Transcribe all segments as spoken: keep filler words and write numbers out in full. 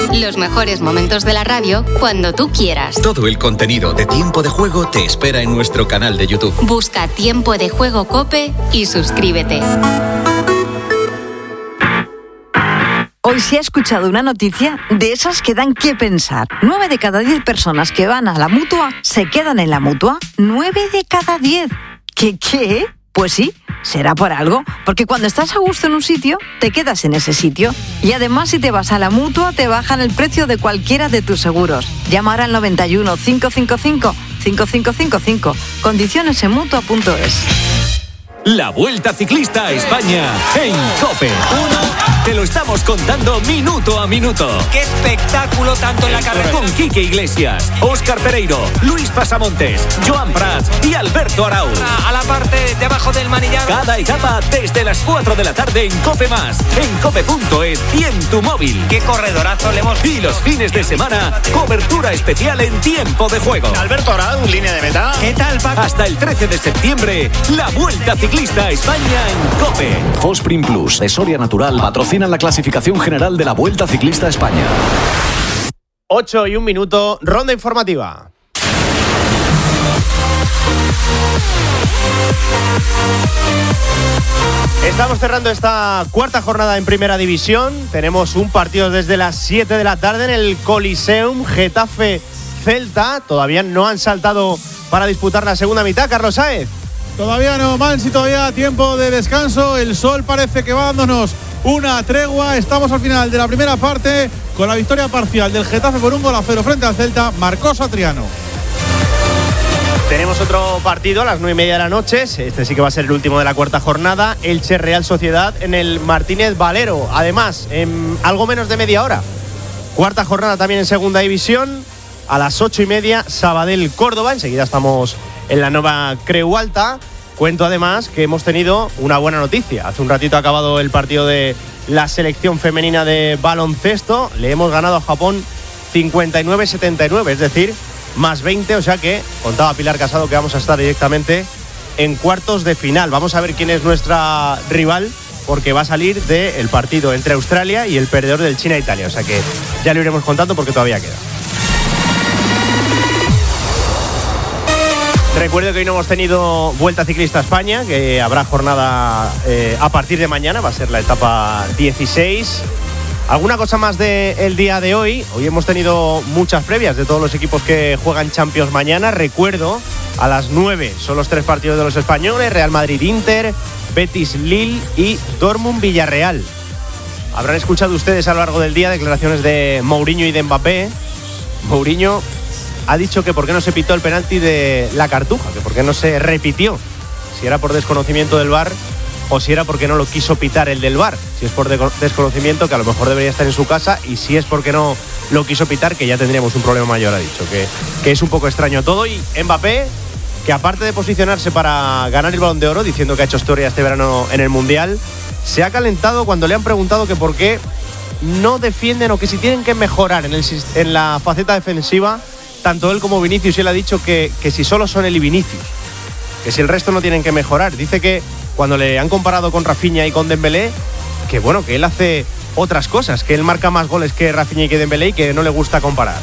Los mejores momentos de la radio cuando tú quieras. Todo el contenido de Tiempo de Juego te espera en nuestro canal de YouTube. Busca Tiempo de Juego COPE y suscríbete. Hoy se ha escuchado una noticia de esas que dan que pensar. Nueve de cada diez personas que van a la Mutua se quedan en la Mutua. Nueve de cada diez. ¿Qué qué? Pues sí, será por algo. Porque cuando estás a gusto en un sitio, te quedas en ese sitio. Y además, si te vas a la Mutua, te bajan el precio de cualquiera de tus seguros. Llama ahora al noventa y uno, cinco cinco cinco, cinco cinco cinco cinco. Condiciones en mutua punto es. La Vuelta Ciclista a España en COPE. Te lo estamos contando minuto a minuto. ¡Qué espectáculo tanto en la carrera! Con Quique Iglesias, Óscar Pereiro, Luis Pasamontes, Joan Prats y Alberto Arau. A la parte de abajo del manillar. Cada etapa desde las cuatro de la tarde en COPE Más, en cope punto es y en tu móvil. ¡Qué corredorazo le hemos... Y los fines de semana, cobertura especial en Tiempo de Juego. Alberto Arau, línea de meta. ¿Qué tal, Paco? Hasta el trece de septiembre, la Vuelta Ciclista a España en COPE. Fosprin Plus de Soria Natural patrocina la clasificación general de la Vuelta Ciclista a España. ocho y un minuto, ronda informativa. Estamos cerrando esta cuarta jornada en Primera División. Tenemos un partido desde las siete de la tarde en el Coliseum, Getafe-Celta. Todavía no han saltado para disputar la segunda mitad, Carlos Sáez. Todavía no, Mansi, todavía tiempo de descanso. El sol parece que va dándonos una tregua. Estamos al final de la primera parte con la victoria parcial del Getafe por un gol a cero frente al Celta. Marcó Satriano. Tenemos otro partido a las nueve y media de la noche. Este sí que va a ser el último de la cuarta jornada. Elche Real Sociedad en el Martínez Valero. Además, en algo menos de media hora. Cuarta jornada también en segunda división. A las ocho y media, Sabadell Córdoba. Enseguida estamos en la nueva Creu Alta. Cuento además que hemos tenido una buena noticia. Hace un ratito ha acabado el partido de la selección femenina de baloncesto. Le hemos ganado a Japón cincuenta y nueve a setenta y nueve, es decir, más veinte. O sea que contaba Pilar Casado que vamos a estar directamente en cuartos de final. Vamos a ver quién es nuestra rival, porque va a salir del partido entre Australia y el perdedor del China-Italia. O sea que ya lo iremos contando porque todavía queda. Recuerdo que hoy no hemos tenido Vuelta Ciclista a España, que habrá jornada eh, a partir de mañana, va a ser la etapa dieciséis. ¿Alguna cosa más del día de hoy? Hoy hemos tenido muchas previas de todos los equipos que juegan Champions mañana. Recuerdo, a las nueve son los tres partidos de los españoles: Real Madrid-Inter, Betis-Lille y Dortmund-Villarreal. Habrán escuchado ustedes a lo largo del día declaraciones de Mourinho y de Mbappé. Mourinho ha dicho que por qué no se pitó el penalti de la Cartuja, que por qué no se repitió, si era por desconocimiento del V A R o si era porque no lo quiso pitar el del V A R. Si es por de- desconocimiento, que a lo mejor debería estar en su casa, y si es porque no lo quiso pitar, que ya tendríamos un problema mayor, ha dicho, que, que es un poco extraño todo. Y Mbappé, que aparte de posicionarse para ganar el Balón de Oro, diciendo que ha hecho historia este verano en el Mundial, se ha calentado cuando le han preguntado que por qué no defienden, o que si tienen que mejorar en, el, en la faceta defensiva, tanto él como Vinicius. Y él ha dicho que, que si solo son él y Vinicius, que si el resto no tienen que mejorar. Dice que cuando le han comparado con Rafinha y con Dembélé, que bueno, que él hace otras cosas, que él marca más goles que Rafinha y que Dembélé, y que no le gusta comparar.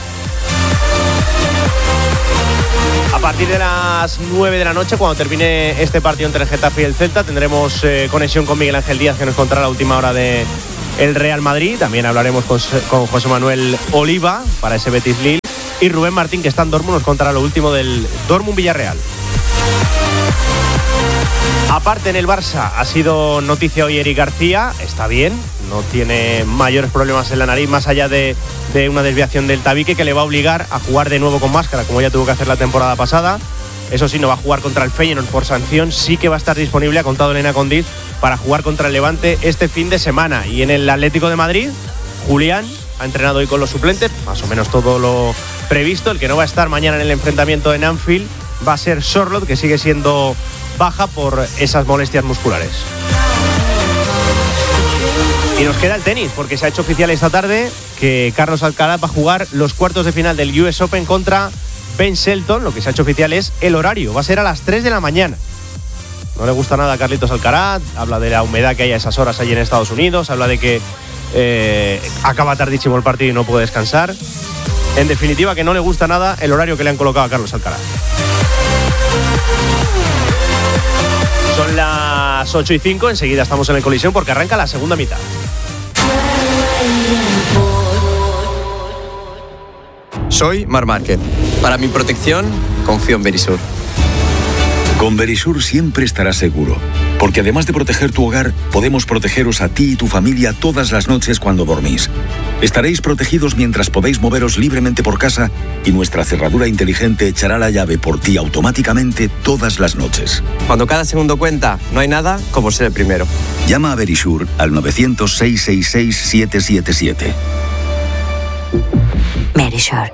A partir de las nueve de la noche, cuando termine este partido entre el Getafe y el Celta, tendremos eh, conexión con Miguel Ángel Díaz, que nos contará la última hora de el Real Madrid. También hablaremos con, con José Manuel Oliva para ese Betis-Lille. Y Rubén Martín, que está en Dortmund, nos contará lo último del Dortmund-Villarreal. Aparte, en el Barça ha sido noticia hoy Eric García. Está bien, no tiene mayores problemas en la nariz, más allá de, de una desviación del tabique que le va a obligar a jugar de nuevo con máscara, como ya tuvo que hacer la temporada pasada. Eso sí, no va a jugar contra el Feyenoord por sanción. Sí que va a estar disponible, ha contado Elena Condis, para jugar contra el Levante este fin de semana. Y en el Atlético de Madrid, Julián ha entrenado hoy con los suplentes, más o menos todo lo previsto. El que no va a estar mañana en el enfrentamiento en Anfield va a ser Sorloth, que sigue siendo baja por esas molestias musculares. Y nos queda el tenis, porque se ha hecho oficial esta tarde que Carlos Alcaraz va a jugar los cuartos de final del U S Open contra Ben Shelton. Lo que se ha hecho oficial es el horario, va a ser a las tres de la mañana. No le gusta nada a Carlitos Alcaraz, habla de la humedad que hay a esas horas allí en Estados Unidos, habla de que Eh, acaba tardísimo el partido y no puede descansar. En definitiva, que no le gusta nada el horario que le han colocado a Carlos Alcaraz. Son las ocho y cinco, enseguida estamos en el Colisión porque arranca la segunda mitad. Soy Marc Márquez. Para mi protección, confío en Verisur. Con Verisur siempre estarás seguro, porque además de proteger tu hogar, podemos protegeros a ti y tu familia todas las noches cuando dormís. Estaréis protegidos mientras podéis moveros libremente por casa y nuestra cerradura inteligente echará la llave por ti automáticamente todas las noches. Cuando cada segundo cuenta, no hay nada como ser el primero. Llama a Verisur al nueve cero cero, seis seis seis, siete siete siete. Verisur.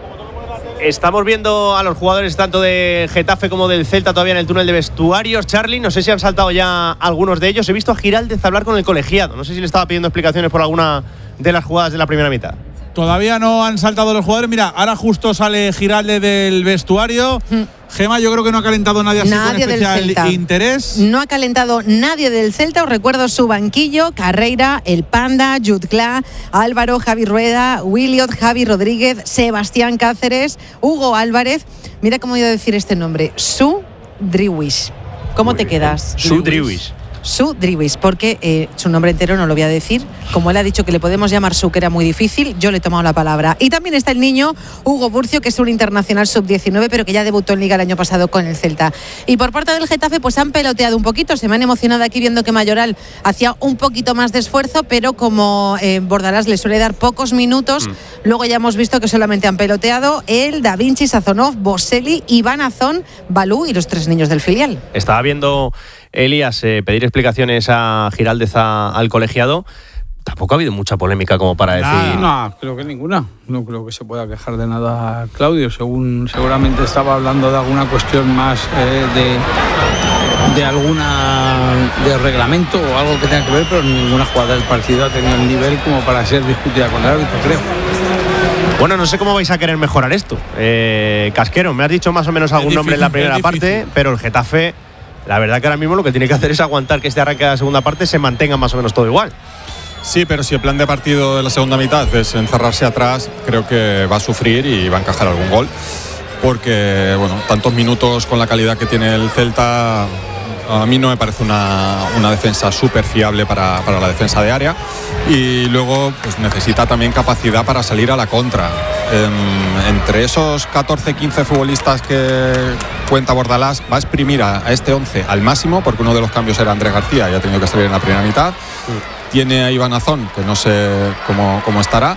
Estamos viendo a los jugadores tanto de Getafe como del Celta todavía en el túnel de vestuarios. Charlie, no sé si han saltado ya algunos de ellos. He visto a Giraldez hablar con el colegiado. No sé si le estaba pidiendo explicaciones por alguna de las jugadas de la primera mitad. Todavía no han saltado los jugadores. Mira, ahora justo sale Giraldez del vestuario. Mm. Gema, yo creo que no ha calentado nadie así nadie con especial interés. No ha calentado nadie del Celta. Os recuerdo su banquillo: Carreira, El Panda, Jutgla, Álvaro, Javi Rueda, Williot, Javi Rodríguez, Sebastián Cáceres, Hugo Álvarez. Mira cómo iba a decir este nombre: Su Driwish. ¿Cómo Muy te bien. quedas? Su Driwish. Su Driwish, porque eh, su nombre entero no lo voy a decir. Como él ha dicho que le podemos llamar Su, que era muy difícil, yo le he tomado la palabra. Y también está el niño Hugo Burcio, que es un internacional sub diecinueve, pero que ya debutó en Liga el año pasado con el Celta. Y por parte del Getafe, pues han peloteado un poquito. Se me han emocionado aquí viendo que Mayoral hacía un poquito más de esfuerzo, pero como eh, Bordalás le suele dar pocos minutos, mm. luego ya hemos visto que solamente han peloteado él, Da Vinci, Sazonov, Boselli, Iván Azón, Balú y los tres niños del filial. Estaba viendo Elías eh, pedir explicaciones a Giraldez a, al colegiado. Tampoco ha habido mucha polémica como para decir. No, creo que ninguna. No creo que se pueda quejar de nada Claudio. Según seguramente estaba hablando de alguna cuestión más eh, de, de alguna de reglamento o algo que tenga que ver, pero ninguna jugada del partido ha tenido el nivel como para ser discutida con el árbitro, creo. Bueno, no sé cómo vais a querer mejorar esto. Eh, Casquero, me has dicho más o menos algún difícil, nombre en la primera parte, pero el Getafe, la verdad que ahora mismo lo que tiene que hacer es aguantar que este arranque de la segunda parte se mantenga más o menos todo igual. Sí, pero si el plan de partido de la segunda mitad es encerrarse atrás, creo que va a sufrir y va a encajar algún gol. Porque, bueno, tantos minutos con la calidad que tiene el Celta, a mí no me parece una, una defensa súper fiable para, para la defensa de área. Y luego, pues necesita también capacidad para salir a la contra. Eh, entre esos catorce quince futbolistas que cuenta Bordalás, va a exprimir a, a este once al máximo, porque uno de los cambios era Andrés García y ha tenido que salir en la primera mitad. Mm. Tiene a Iván Azón, que no sé cómo, cómo estará.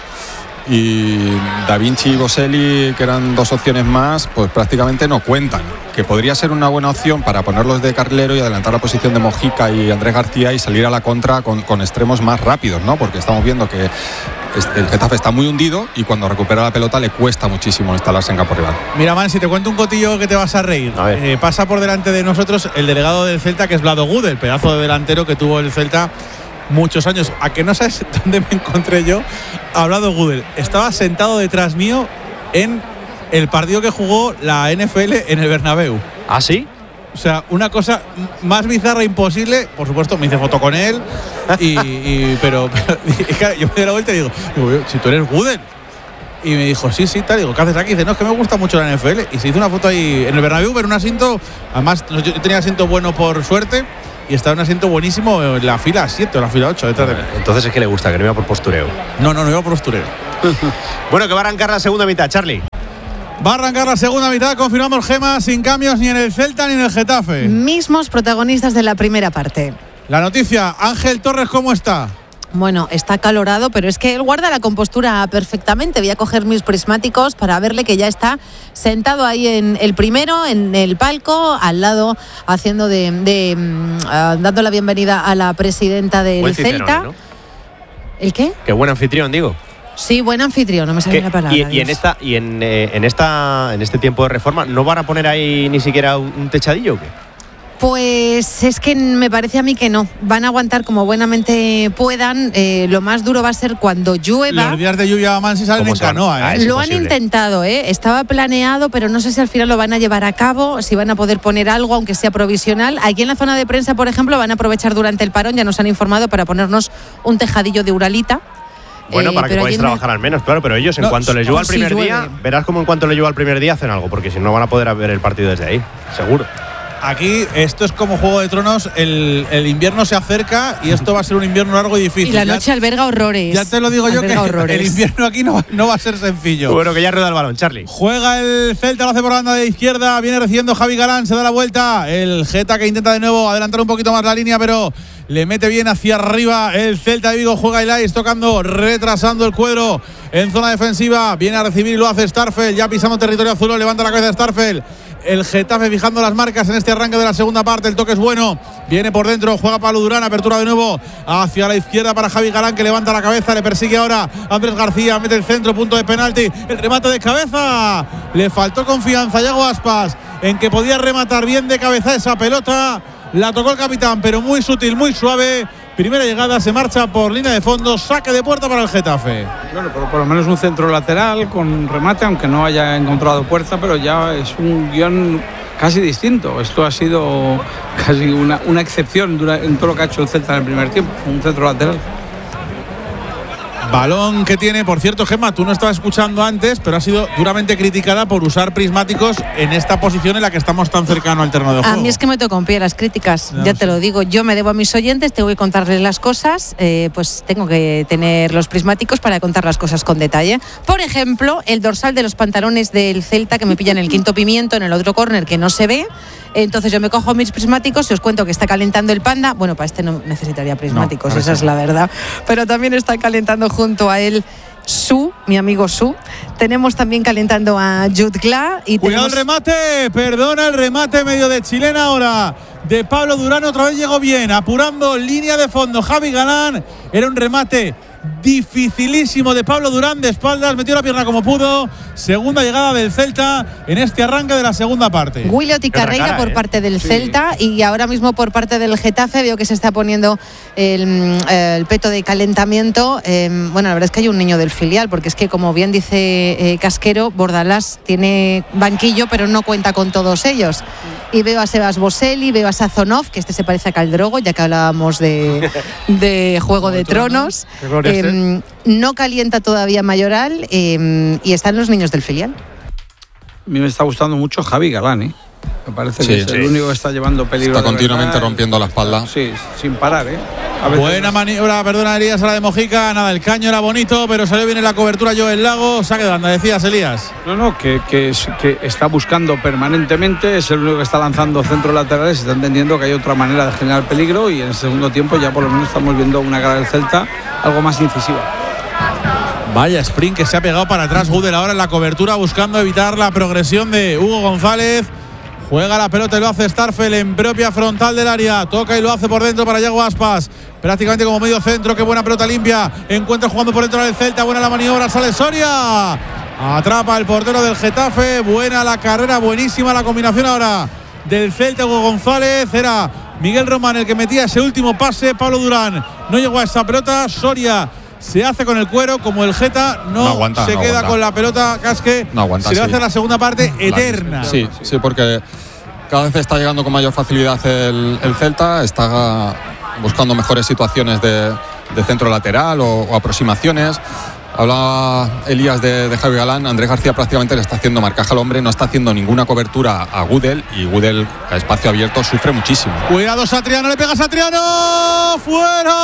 Y Da Vinci y Boselli, que eran dos opciones más, pues prácticamente no cuentan. Que podría ser una buena opción para ponerlos de carrilero y adelantar la posición de Mojica y Andrés García y salir a la contra con, con extremos más rápidos, ¿no? Porque estamos viendo que el Getafe está muy hundido y cuando recupera la pelota le cuesta muchísimo instalarse en campo rival. Mira, Man, si te cuento un cotillo que te vas a reír. A eh, pasa por delante de nosotros el delegado del Celta, que es Vlado Gude, el pedazo de delantero que tuvo el Celta muchos años. ¿A que no sabes dónde me encontré yo? Ha hablado Google. Estaba sentado detrás mío en el partido que jugó la N F L en el Bernabéu. ¿Ah, sí? O sea, una cosa más bizarra imposible. Por supuesto, me hice foto con él. Y, y pero, pero y, yo me di la vuelta y digo, digo, si tú eres Google. Y me dijo, sí, sí, tal. Digo, ¿qué haces aquí? Dice, no, es que me gusta mucho la N F L. Y se hizo una foto ahí en el Bernabéu, pero un asiento. Además, yo tenía asiento bueno por suerte. Y estaba en un asiento buenísimo en la fila siete o la fila ocho detrás de mí. Entonces es que le gusta, que no iba por postureo. No, no, no iba por postureo. Bueno, que va a arrancar la segunda mitad, Charlie. Va a arrancar la segunda mitad, confirmamos, Gema, sin cambios ni en el Celta ni en el Getafe. Mismos protagonistas de la primera parte. La noticia, Ángel Torres, ¿cómo está? Bueno, está acalorado, pero es que él guarda la compostura perfectamente. Voy a coger mis prismáticos para verle que ya está sentado ahí en el primero, en el palco, al lado, haciendo de, de uh, dando la bienvenida a la presidenta del buen Celta. ¿No? ¿El qué? Qué buen anfitrión, digo. Sí, buen anfitrión, no me sale la palabra. Y, y en esta y en, eh, en esta en este tiempo de reforma, ¿no van a poner ahí ni siquiera un, un techadillo o qué? Pues es que me parece a mí que no. Van a aguantar como buenamente puedan. Eh, lo más duro va a ser cuando llueva. Los días de lluvia Mansi salen en canoa, ¿eh? Lo han intentado, ¿eh? Estaba planeado, pero no sé si al final lo van a llevar a cabo, si van a poder poner algo, aunque sea provisional. Aquí en la zona de prensa, por ejemplo, van a aprovechar durante el parón, ya nos han informado, para ponernos un tejadillo de Uralita. Bueno, eh, para que podáis trabajar al menos, claro, pero ellos en no, cuanto les llueva el si primer llueve. día, verás como en cuanto les llueva el primer día hacen algo, porque si no van a poder ver el partido desde ahí, seguro. Aquí esto es como Juego de Tronos, el, el invierno se acerca y esto va a ser un invierno largo y difícil. Y la ya, noche alberga horrores. Ya te lo digo yo, que horrores. el invierno aquí no, no va a ser sencillo. Bueno, que ya rueda el balón, Charlie. Juega el Celta, lo hace por la banda de izquierda, viene recibiendo Javi Galán, se da la vuelta. El Geta que intenta de nuevo adelantar un poquito más la línea, pero le mete bien hacia arriba el Celta de Vigo. Juega Ilais tocando, retrasando el cuadro en zona defensiva. Viene a recibir y lo hace Starfel, ya pisando territorio azul, levanta la cabeza de Starfel. El Getafe fijando las marcas en este arranque de la segunda parte. El toque es bueno. Viene por dentro. Juega Pablo Durán. Apertura de nuevo hacia la izquierda para Javi Galán, que levanta la cabeza. Le persigue ahora Andrés García. Mete el centro. Punto de penalti. El remate de cabeza. Le faltó confianza a Yago Aspas en que podía rematar bien de cabeza esa pelota. La tocó el capitán, pero muy sutil, muy suave. Primera llegada, se marcha por línea de fondo, saque de puerta para el Getafe. Bueno, pero por lo menos un centro lateral con remate, aunque no haya encontrado puerta, pero ya es un guión casi distinto. Esto ha sido casi una, una excepción en todo lo que ha hecho el Celta en el primer tiempo, un centro lateral. Balón que tiene, por cierto, Gemma, tú no estabas escuchando antes, pero ha sido duramente criticada por usar prismáticos en esta posición en la que estamos tan cercano al terreno de juego. A mí es que me toca un pie las críticas, no, ya sí. te lo digo. Yo me debo a mis oyentes, tengo que contarles las cosas, eh, pues tengo que tener los prismáticos para contar las cosas con detalle. Por ejemplo, el dorsal de los pantalones del Celta, que me pillan el quinto pimiento en el otro córner, que no se ve. Entonces yo me cojo mis prismáticos y os cuento que está calentando el Panda. Bueno, para este no necesitaría prismáticos, no, esa es la verdad. Pero también está calentando junto a él Su, mi amigo Su. Tenemos también calentando a Jude Gla. Y Cuidado tenemos... el remate, perdona el remate medio de chilena ahora de Pablo Durán. Otra vez llegó bien, apurando línea de fondo Javi Galán. Era un remate dificilísimo de Pablo Durán de espaldas, metió la pierna como pudo. Segunda llegada del Celta en este arranque de la segunda parte. Williot y Carreira cara, por eh. parte del sí. Celta, y ahora mismo por parte del Getafe veo que se está poniendo el, el peto de calentamiento. Eh, bueno, la verdad es que hay un niño del filial, porque es que, como bien dice eh, Casquero, Bordalás tiene banquillo pero no cuenta con todos ellos. Y veo a Sebas Boselli, veo a Sazonov, que este se parece a Caldrogo, ya que hablábamos de, de Juego de Tronos. Eh, no calienta todavía Mayoral, eh, y están los niños del filial. A mí me está gustando mucho Javi Galán, ¿eh? Me parece sí, que es sí. el único que está llevando peligro. Está continuamente rompiendo la espalda. Sí, sin parar, ¿eh? Buena maniobra, perdona Elías, a la de Mojica. Nada, el caño era bonito, pero salió bien en la cobertura Joel Lago. Saque de banda, decías, Elías. No, no, que, que, que está buscando permanentemente. Es el único que está lanzando centros laterales. Está entendiendo que hay otra manera de generar peligro. Y en el segundo tiempo ya por lo menos estamos viendo una cara del Celta algo más incisiva. Vaya sprint que se ha pegado para atrás Gudel ahora en la cobertura, buscando evitar la progresión de Hugo González. Juega la pelota y lo hace Starfel en propia frontal del área. Toca y lo hace por dentro para Yago Aspas. Prácticamente como medio centro. Qué buena pelota limpia. Encuentra jugando por dentro del Celta. Buena la maniobra. Sale Soria. Atrapa el portero del Getafe. Buena la carrera. Buenísima la combinación ahora del Celta. Hugo González. Era Miguel Román el que metía ese último pase. Pablo Durán no llegó a esa pelota. Soria se hace con el cuero, como el Geta no, no aguanta, se no queda aguanta. Con la pelota. Casque no aguanta, se le sí. hace la segunda parte eterna. Sí, sí, porque cada vez está llegando con mayor facilidad el, el Celta, está buscando mejores situaciones de, de centro lateral o, o aproximaciones. Hablaba Elías de, de Javi Galán. Andrés García prácticamente le está haciendo marcaje al hombre, no está haciendo ninguna cobertura a Gudel, y Gudel a espacio abierto sufre muchísimo. Cuidado Satriano, le pega Satriano, fuera.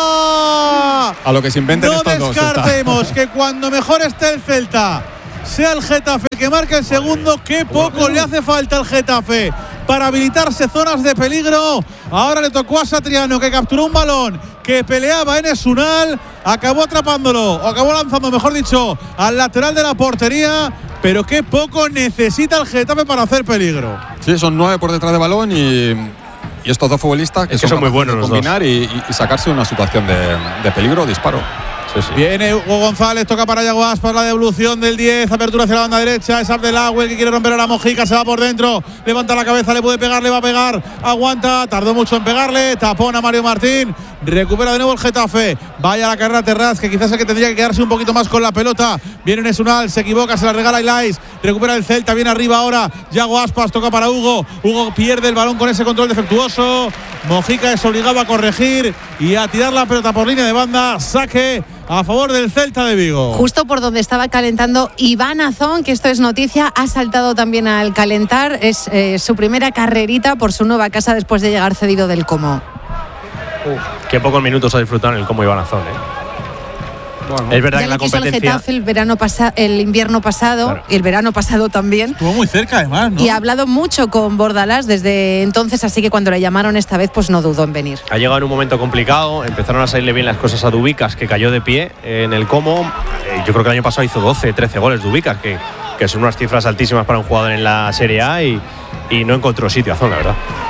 A lo que se inventen no estos dos. No descartemos que cuando mejor esté el Celta sea el Getafe que marque el segundo. Qué poco le hace falta al Getafe para habilitarse zonas de peligro. Ahora le tocó a Satriano, que capturó un balón que peleaba en Esunal, acabó atrapándolo, o acabó lanzando, mejor dicho, al lateral de la portería. Pero qué poco necesita el Getafe para hacer peligro. Sí, son nueve por detrás de balón y, y estos dos futbolistas que, es que son, son muy buenos de combinar y, y sacarse una situación de, de peligro o disparo. Sí, sí. Viene Hugo González, toca para Yago Aspas, la devolución del diez, apertura hacia la banda derecha, es Abdelagüe que quiere romper a la Mojica, se va por dentro, levanta la cabeza, le puede pegar, le va a pegar, aguanta, tardó mucho en pegarle, tapón a Mario Martín, recupera de nuevo el Getafe, vaya a la carrera Terraz, que quizás es el que tendría que quedarse un poquito más con la pelota, viene Nesunal, se equivoca, se la regala Ilais, recupera el Celta, viene arriba ahora, Yago Aspas, toca para Hugo, Hugo pierde el balón con ese control defectuoso, Mojica es obligado a corregir y a tirar la pelota por línea de banda, saque a favor del Celta de Vigo. Justo por donde estaba calentando Iván Azón, que esto es noticia, ha saltado también al calentar. Es eh, su primera carrerita por su nueva casa después de llegar cedido del Como. Uh, qué pocos minutos ha disfrutado en el Como Iván Azón, ¿eh? Bueno, es verdad ya que la competencia. El Getafe el verano pasa, el invierno pasado, claro. Y el verano pasado también. Estuvo muy cerca además, ¿no? Y ha hablado mucho con Bordalás desde entonces, así que cuando le llamaron esta vez, pues no dudó en venir. Ha llegado en un momento complicado, empezaron a salirle bien las cosas a Dubicas, que cayó de pie en el Como. Eh, yo creo que el año pasado hizo doce, trece goles Dubicas, que, que son unas cifras altísimas para un jugador en la Serie A y, y no encontró sitio a Azón, la verdad.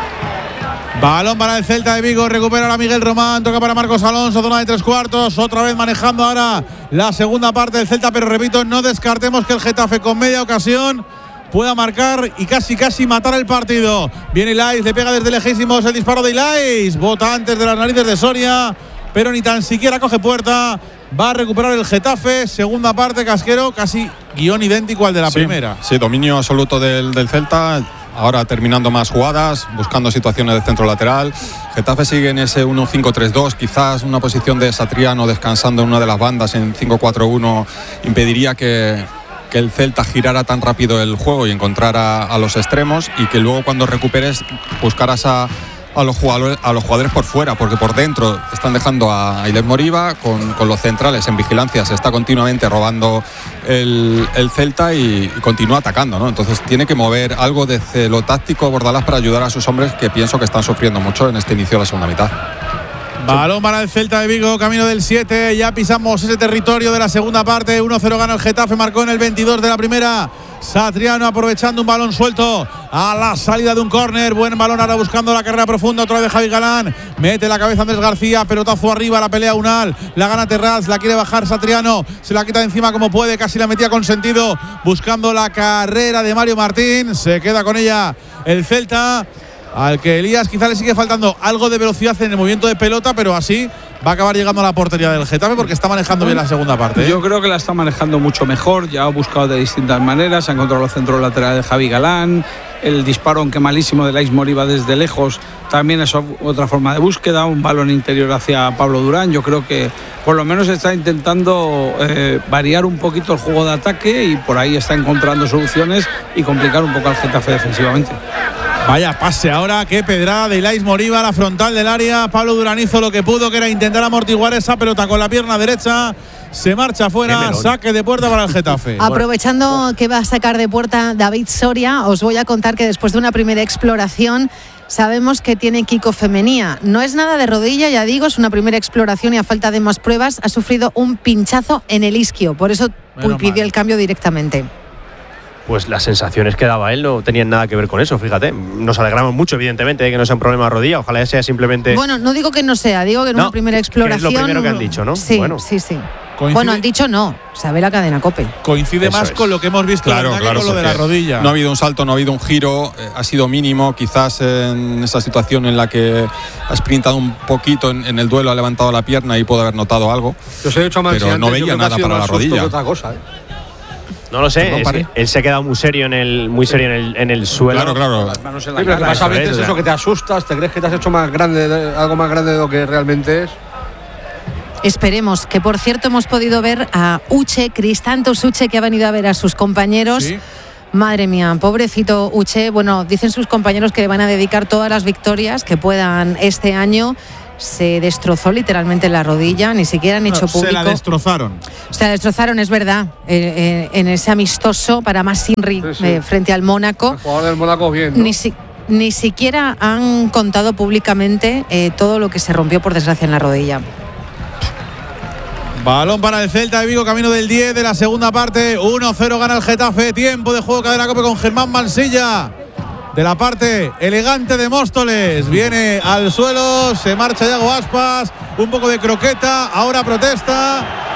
Balón para el Celta de Vigo, recupera ahora Miguel Román, toca para Marcos Alonso, zona de tres cuartos, otra vez manejando ahora la segunda parte del Celta, pero repito, no descartemos que el Getafe con media ocasión pueda marcar y casi casi matar el partido. Viene Ilais, le pega desde lejísimos el disparo de Ilais, bota antes de las narices de Soria, pero ni tan siquiera coge puerta. Va a recuperar el Getafe, segunda parte, Casquero, casi guión idéntico al de la sí, primera. Sí, dominio absoluto del, del Celta. Ahora terminando más jugadas, buscando situaciones de centro lateral. Getafe sigue en ese uno cinco tres dos, quizás una posición de Satriano descansando en una de las bandas en cinco cuatro uno impediría que, que el Celta girara tan rápido el juego y encontrara a los extremos, y que luego cuando recuperes buscaras a, a, los, jugadores, a los jugadores por fuera, porque por dentro están dejando a Ailés Moriba con, con los centrales en vigilancia, se está continuamente robando el, el Celta y, y continúa atacando, ¿no? Entonces tiene que mover algo de celo táctico Bordalás para ayudar a sus hombres, que pienso que están sufriendo mucho en este inicio de la segunda mitad. Balón para el Celta de Vigo, camino del siete, ya pisamos ese territorio de la segunda parte, uno cero gana el Getafe, marcó en el veintidós de la primera Satriano, aprovechando un balón suelto a la salida de un córner, buen balón ahora buscando la carrera profunda, otra vez Javi Galán, mete la cabeza Andrés García, pelotazo arriba, la pelea Unal, la gana Terraz, la quiere bajar Satriano, se la quita de encima como puede, casi la metía con sentido, buscando la carrera de Mario Martín, se queda con ella el Celta, al que Elías quizá le sigue faltando algo de velocidad en el movimiento de pelota, pero así va a acabar llegando a la portería del Getafe porque está manejando bien la segunda parte, ¿eh? Yo creo que la está manejando mucho mejor, ya ha buscado de distintas maneras, ha encontrado los centros laterales de Javi Galán, el disparo, aunque malísimo, de Ilais Moriba desde lejos, también es otra forma de búsqueda, un balón interior hacia Pablo Durán. Yo creo que por lo menos está intentando eh, variar un poquito el juego de ataque y por ahí está encontrando soluciones y complicar un poco al Getafe defensivamente. Vaya pase ahora, qué pedrada de Ilais Moriba a la frontal del área. Pablo Durán hizo lo que pudo, que era intentar amortiguar esa pelota con la pierna derecha. Se marcha afuera, saque de puerta para el Getafe. Aprovechando que va a sacar de puerta David Soria, os voy a contar que después de una primera exploración sabemos que tiene quicofemenía. No es nada de rodilla, ya digo, es una primera exploración y a falta de más pruebas ha sufrido un pinchazo en el isquio. Por eso Menos pidió mal. el cambio directamente. Pues las sensaciones que daba él no tenían nada que ver con eso, fíjate. Nos alegramos mucho, evidentemente, de que no sea un problema de rodilla. Ojalá sea simplemente… Bueno, no digo que no sea, digo que en no, una primera exploración… Que es lo primero que han dicho, ¿no? Sí, bueno. sí, sí. Coincide, bueno, han dicho no, sabe la cadena COPE. Coincide Eso más es. con lo que hemos visto claro, en claro, con lo de la rodilla. No ha habido un salto, no ha habido un giro, eh, ha sido mínimo, quizás en esa situación en la que ha sprintado un poquito en, en el duelo, ha levantado la pierna y puede haber notado algo. Yo se he hecho pero antes, no veía nada para la rodilla. Otra cosa, ¿eh? No lo sé, es que él se ha quedado muy serio en el, muy serio en el, en el suelo. Claro, claro. Las manos en la sí, cara. Pasa a veces eso, eso que te asustas, te crees que te has hecho más grande, algo más grande de lo que realmente es. Esperemos, que por cierto hemos podido ver a Uche, Cristantos Uche, que ha venido a ver a sus compañeros. ¿Sí? Madre mía, pobrecito Uche. Bueno, dicen sus compañeros que le van a dedicar todas las victorias que puedan este año. Se destrozó literalmente la rodilla, ni siquiera han hecho no, público. Se la destrozaron. Se la destrozaron, es verdad, eh, eh, en ese amistoso para Masinri sí, sí. Eh, frente al Mónaco. El jugador del Mónaco bien, ¿no? Ni, si, ni siquiera han contado públicamente eh, todo lo que se rompió por desgracia en la rodilla. Balón para el Celta de Vigo, camino del diez de la segunda parte. uno cero gana el Getafe. Tiempo de juego, cadena COPE con Germán Mansilla. De la parte elegante de Móstoles. Viene al suelo, se marcha Yago Aspas. Un poco de croqueta, ahora protesta.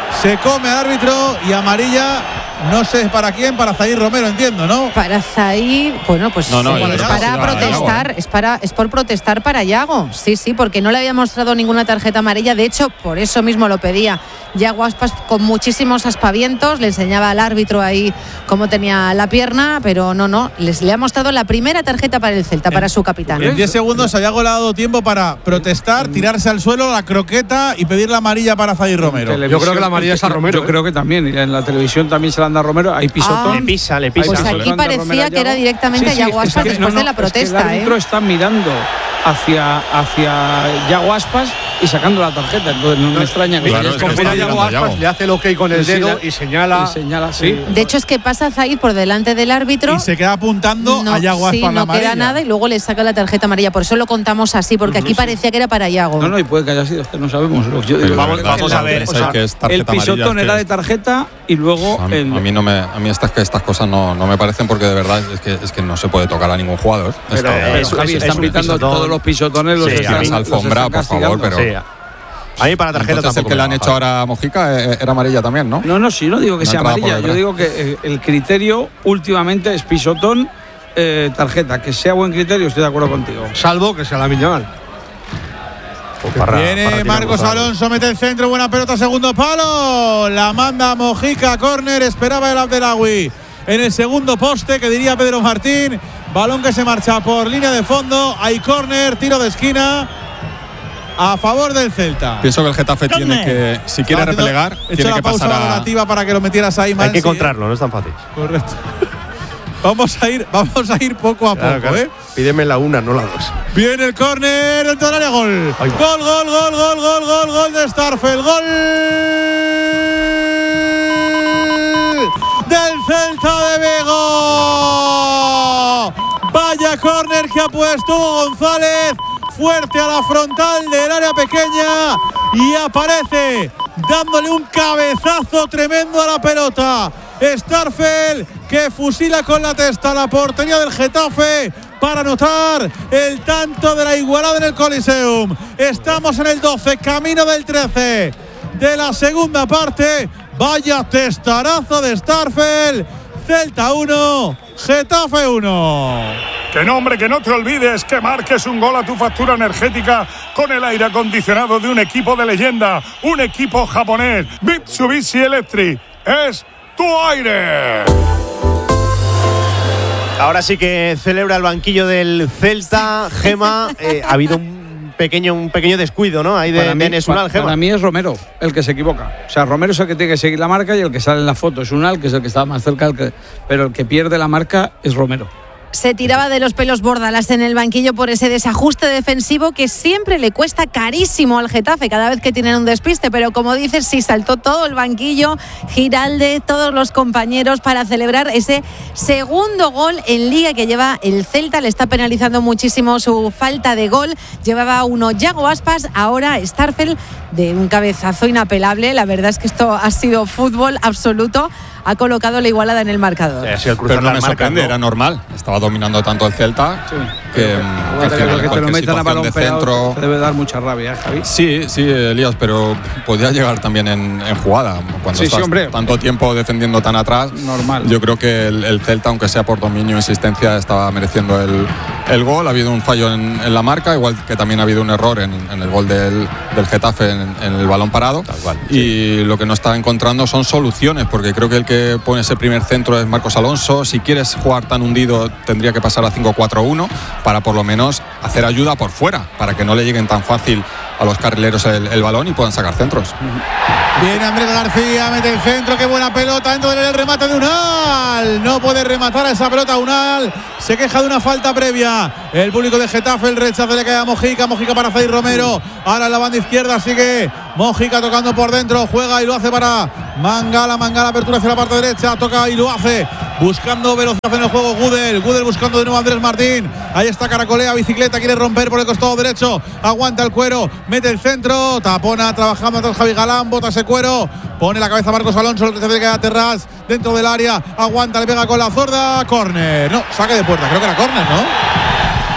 se come al árbitro y amarilla. No sé para quién, para Zair Romero, entiendo, ¿no? Para Zair, bueno, pues no, no, sí, es para no, protestar, no, no. es para es por protestar para Yago. Sí, sí, porque no le había mostrado ninguna tarjeta amarilla, de hecho, por eso mismo lo pedía. Yago Aspas con muchísimos aspavientos, le enseñaba al árbitro ahí cómo tenía la pierna, pero no, no, les le ha mostrado la primera tarjeta para el Celta, en, para su capitán. En diez segundos a Yago le ha dado tiempo para protestar, tirarse al suelo, la croqueta y pedir la amarilla para Zair Romero. Yo creo que la amarilla es a Romero. Yo creo que también, y en la televisión también se la anda a Romero, hay pisotón. Ah, le pisa, le pisa. Pues aquí parecía que era directamente sí, a Yago Aspas es que, después no, no, de la protesta. Es que el árbitro ¿eh? está mirando hacia, hacia Yago Aspas y sacando la tarjeta, entonces no me extraña que claro, es que Yago Aspas le hace el ok con el dedo y señala. Y señala sí. De hecho, es que pasa Zaid por delante del árbitro. Y se queda apuntando no, a Yago Aspas. Sí, la no amarilla. queda nada y luego le saca la tarjeta amarilla. Por eso lo contamos así, porque aquí sí. parecía que era para Yago. No, no, y puede que haya sido, es que no sabemos. Yo digo, vamos vamos a ver. O sea, que es el pisotón es era que de tarjeta y luego. A mí, el, a mí no me, a mí estas, estas cosas no, no me parecen porque de verdad es que, es que no se puede tocar a ningún jugador. Pero, pero es, Javi, es, están es pitando pisotón. todos los pisotones, los sí, están, esa alfombra, los están por favor, pero. Sí. A mí para tarjeta Entonces, tampoco. el que le han hecho ahora a Mojica era amarilla también, ¿no? No, no, sí, no digo que no sea amarilla. Yo digo que el criterio últimamente es pisotón, eh, tarjeta. Que sea buen criterio, estoy de acuerdo contigo. Salvo que sea la Miñón. Para, Viene para Marcos Alonso, mete el centro, buena pelota, segundo palo. La manda Mojica, córner, esperaba el Abdelawi. En el segundo poste, que diría Pedro Martín. Balón que se marcha por línea de fondo. Hay córner, tiro de esquina. A favor del Celta. Pienso que el Getafe tiene que, si quiere no, replegar, he tiene hecho que la pausa pasar a… valorativa para que lo metieras ahí, Mansi. Hay que encontrarlo, no es tan fácil. Correcto. Vamos a ir, vamos a ir poco a claro, poco, claro. ¿eh? Pídeme la una, no la dos. Viene el córner dentro del área, gol. Gol, gol, gol, gol, gol, gol, gol de Starfel. Gol del Celta de Vigo. Vaya córner que ha puesto González. Fuerte a la frontal del área pequeña y aparece dándole un cabezazo tremendo a la pelota. Starfel que fusila con la testa la portería del Getafe para anotar el tanto de la igualada en el Coliseum. Estamos en el doce, camino del trece de la segunda parte. Vaya testarazo de Starfel. Celta uno, Getafe uno. Que no, hombre, que no te olvides que marques un gol a tu factura energética con el aire acondicionado de un equipo de leyenda, un equipo japonés, Mitsubishi Electric. Es tu aire. Ahora sí que celebra el banquillo del Celta, Gema. Eh, ha habido un pequeño, un pequeño descuido, ¿no? Ahí de, para mí, de Nesunal, para, Gema. Para mí es Romero el que se equivoca. O sea, Romero es el que tiene que seguir la marca y el que sale en la foto es Unal, que es el que está más cerca, el que, pero el que pierde la marca es Romero. Se tiraba de los pelos Bordalas en el banquillo por ese desajuste defensivo que siempre le cuesta carísimo al Getafe cada vez que tienen un despiste, pero como dices, sí saltó todo el banquillo, Giralde, todos los compañeros para celebrar ese segundo gol en Liga que lleva el Celta. Le está penalizando muchísimo su falta de gol. Llevaba uno Yago Aspas, ahora Starfel de un cabezazo inapelable. La verdad es que esto ha sido fútbol absoluto. Ha colocado la igualada en el marcador. Eh, sí, el Pero no me sorprende, ¿no? Era normal. Estaba dominando tanto el Celta sí. que, que, que, que, que te lo metan a balón de centro. Te debe dar mucha rabia, ¿eh, Javi? Sí, sí, Elías, pero podía llegar también en, en jugada. Cuando sí, estás sí, hombre. tanto tiempo defendiendo tan atrás, normal. Yo creo que el, el Celta, aunque sea por dominio e insistencia, estaba mereciendo el, el gol. Ha habido un fallo en, en la marca, igual que también ha habido un error en, en el gol del, del Getafe en, en el balón parado. Tal cual, y sí. Lo que no está encontrando son soluciones, porque creo que el que pone ese primer centro es Marcos Alonso. Si quieres jugar tan hundido, tendría que pasar a cinco cuatro uno para por lo menos hacer ayuda por fuera, para que no le lleguen tan fácil a los carrileros el, el balón y puedan sacar centros. Viene Andrés García, mete el centro, qué buena pelota dentro del remate de Unal. No puede rematar a esa pelota Unal. Se queja de una falta previa. El público de Getafe, el rechazo le cae a Mojica. Mojica para Zair Romero. Ahora en la banda izquierda sigue Mojica tocando por dentro. Juega y lo hace para Mangala. Mangala apertura hacia la parte derecha. Toca y lo hace. Buscando velocidad en el juego Gudel. Gudel buscando de nuevo a Andrés Martín. Ahí está, caracolea, bicicleta, quiere romper por el costado derecho. Aguanta el cuero, mete el centro. Tapona trabajando atrás Javi Galán. Bota ese cuero. Pone la cabeza Marcos Alonso. El que se queda Terrás dentro del área. Aguanta, le pega con la zurda. Córner. No, saque de puerta. Creo que era córner, ¿no?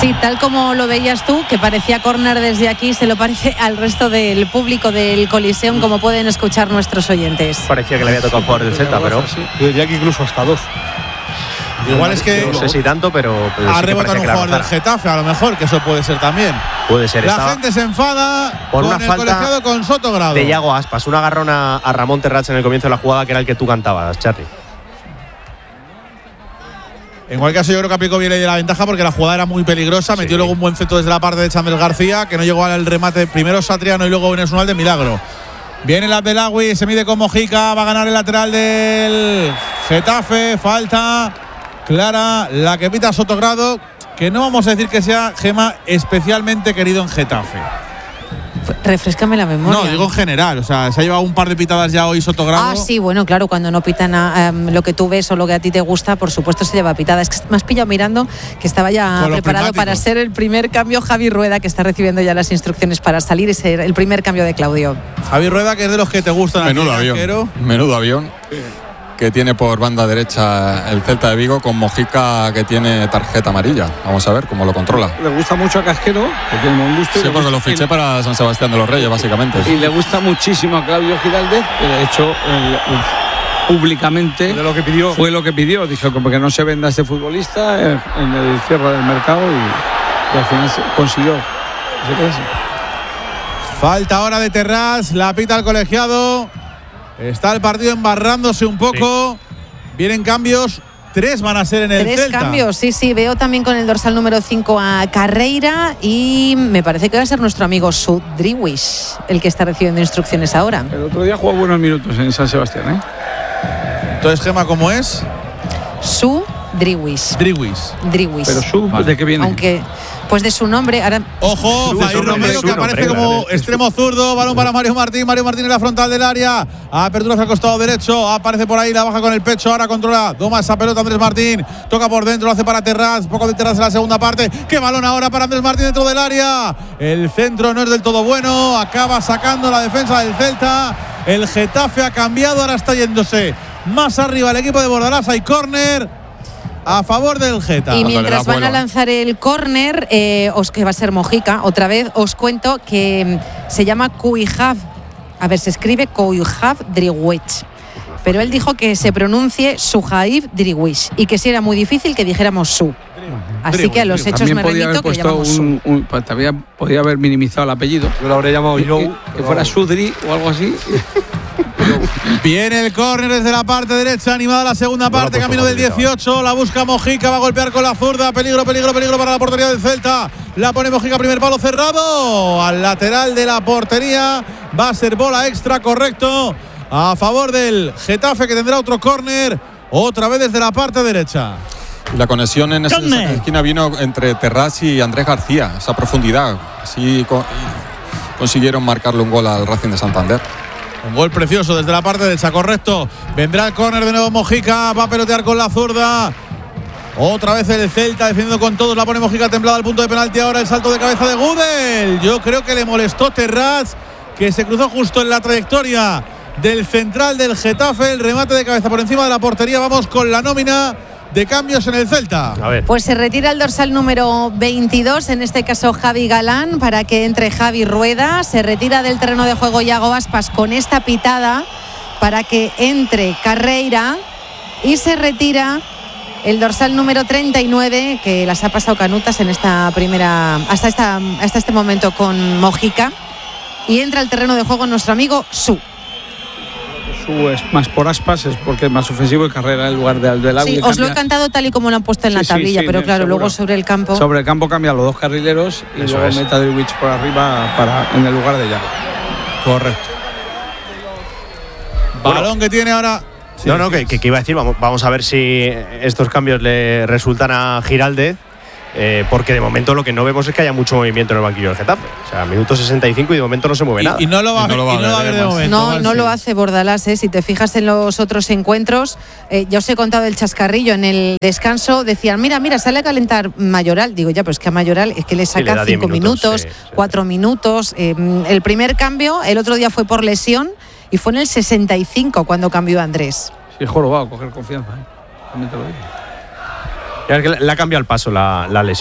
Sí, tal como lo veías tú, que parecía córner desde aquí, se lo parece al resto del público del Coliseum, como pueden escuchar nuestros oyentes. Parecía que le había tocado al jugador del Celta, pero yo diría que incluso hasta dos. Igual es que no sé si tanto, pero, pero ha sí rebotado un jugador del Getafe, a lo mejor, que eso puede ser también. Puede ser. La gente se enfada por con una el falta colegiado con Sotogrado. De Yago Aspas, un agarrón a, a Ramón Terrats en el comienzo de la jugada, que era el que tú cantabas, Charly. En cualquier caso, yo creo que aplicó bien ahí de la ventaja porque la jugada era muy peligrosa. Metió sí. luego un buen centro desde la parte de Chandel García, que no llegó al remate. Primero Satriano y luego Venezuela de milagro. Viene el Abdelagui, se mide con Mojica, va a ganar el lateral del Getafe. Falta clara, la que pita Sotogrado, que no vamos a decir que sea, Gema, especialmente querido en Getafe. Refrescame la memoria. No, digo en general, o sea, se ha llevado un par de pitadas ya hoy Sotogrado. Ah, sí, bueno, claro, cuando no pitan a, um, lo que tú ves o lo que a ti te gusta, por supuesto se lleva pitada. Es que me has pillado mirando que estaba ya preparado para ser el primer cambio Javi Rueda, que está recibiendo ya las instrucciones para salir y ser el primer cambio de Claudio. Javi Rueda, que es de los que te gustan. Menudo avión, arquero. Menudo avión. Sí. Que tiene por banda derecha el Celta de Vigo, con Mojica, que tiene tarjeta amarilla. Vamos a ver cómo lo controla. Le gusta mucho a Casquero, que tiene buen gusto. Sí, porque lo fiché para San Sebastián de los Reyes, básicamente. Y le gusta muchísimo a Claudio Giraldez, que de hecho el, el, públicamente de lo que pidió. fue lo que pidió. Dijo que no se venda este futbolista en el cierre del mercado y, y al final consiguió. Falta ahora de Terrats, la pita el colegiado. Está el partido embarrándose un poco. Sí. Vienen cambios. Tres van a ser en el Tres Celta. Tres cambios, sí, sí. Veo también con el dorsal número cinco a Carreira. Y me parece que va a ser nuestro amigo Sudriwish el que está recibiendo instrucciones ahora. El otro día jugó buenos minutos en San Sebastián, ¿eh? Entonces, Gema, ¿cómo es? Sudriwish. Driwish. Driwish. Pero Su, vale. ¿De qué viene? Aunque, pues de su nombre. Ahora, Ojo, Jair Romero, que aparece como extremo zurdo. Balón para Mario Martín. Mario Martín en la frontal del área. Apertura hacia el costado derecho. Aparece por ahí, la baja con el pecho. Ahora controla. Toma esa pelota Andrés Martín. Toca por dentro, lo hace para Terrats. Poco de Terrats en la segunda parte. ¡Qué balón ahora para Andrés Martín dentro del área! El centro no es del todo bueno. Acaba sacando la defensa del Celta. El Getafe ha cambiado. Ahora está yéndose más arriba el equipo de Bordalás. Hay córner a favor del Getafe. Y mientras van a lanzar el córner, eh, os que va a ser Mojica, otra vez os cuento que se llama Kuihav. A ver, se escribe Kuihav Driwish. Pero él dijo que se pronuncie Sujaib Driwish y que si era muy difícil que dijéramos Su. Así Driwish, que a los hechos también me podía remito haber que llamamos un, Su. Un, pues, también podía haber minimizado el apellido. Yo lo habría llamado Joe. Que, que fuera Sudri o algo así. Viene el córner desde la parte derecha, animada la segunda parte, no camino del dieciocho, la busca Mojica, va a golpear con la zurda, peligro, peligro, peligro para la portería del Celta, la pone Mojica, primer palo cerrado, al lateral de la portería, va a ser bola extra, correcto, a favor del Getafe, que tendrá otro córner, otra vez desde la parte derecha. La conexión en esa, esa esquina vino entre Terrats y Andrés García, esa profundidad, así co- consiguieron marcarle un gol al Racing de Santander. Un gol precioso desde la parte derecha, correcto. Vendrá el córner de nuevo Mojica, va a pelotear con la zurda. Otra vez el Celta defendiendo con todos, la pone Mojica templada al punto de penalti. Ahora el salto de cabeza de Gudel. Yo creo que le molestó Terrats, que se cruzó justo en la trayectoria del central del Getafe. El remate de cabeza por encima de la portería. Vamos con la nómina de cambios en el Celta. A ver. Pues se retira el dorsal número veintidós, en este caso Javi Galán, para que entre Javi Rueda. Se retira del terreno de juego Yago Aspas con esta pitada para que entre Carreira. Y se retira el dorsal número treinta y nueve, que las ha pasado canutas en esta primera, hasta, esta, hasta este momento con Mojica. Y entra al terreno de juego nuestro amigo Su. Su es más por Aspas, es porque es más ofensivo y Carrera en lugar de Abdelagui. Sí, os lo he cantado tal y como lo han puesto en sí, la tablilla, sí, sí, pero claro, seguro. Luego sobre el campo. Sobre el campo cambia los dos carrileros y Eso luego es. mete a Driwish por arriba para, en el lugar de Yago. Correcto. Balón bueno, que tiene ahora. Sí, no, no, que, que, que iba a decir, vamos, vamos a ver si estos cambios le resultan a Giraldez. Eh, porque de momento lo que no vemos es que haya mucho movimiento en el banquillo del Getafe. O sea, minuto sesenta y cinco y de momento no se mueve y, nada. Y no lo va, y no lo va, y no lo va a ver de momento. No, no sí. lo hace Bordalás, ¿eh? Si te fijas en los otros encuentros, eh, ya os he contado el chascarrillo. En el descanso decían, mira, mira, sale a calentar Mayoral. Digo, ya, pero es que a Mayoral es que le saca sí, cinco minutos, minutos sí, cuatro sí. minutos. Eh, el primer cambio, el otro día fue por lesión y fue en el sesenta y cinco cuando cambió a Andrés. Sí, es jorobado, coger confianza, ¿eh? También te lo digo. Le ha cambiado el paso la, la lesión.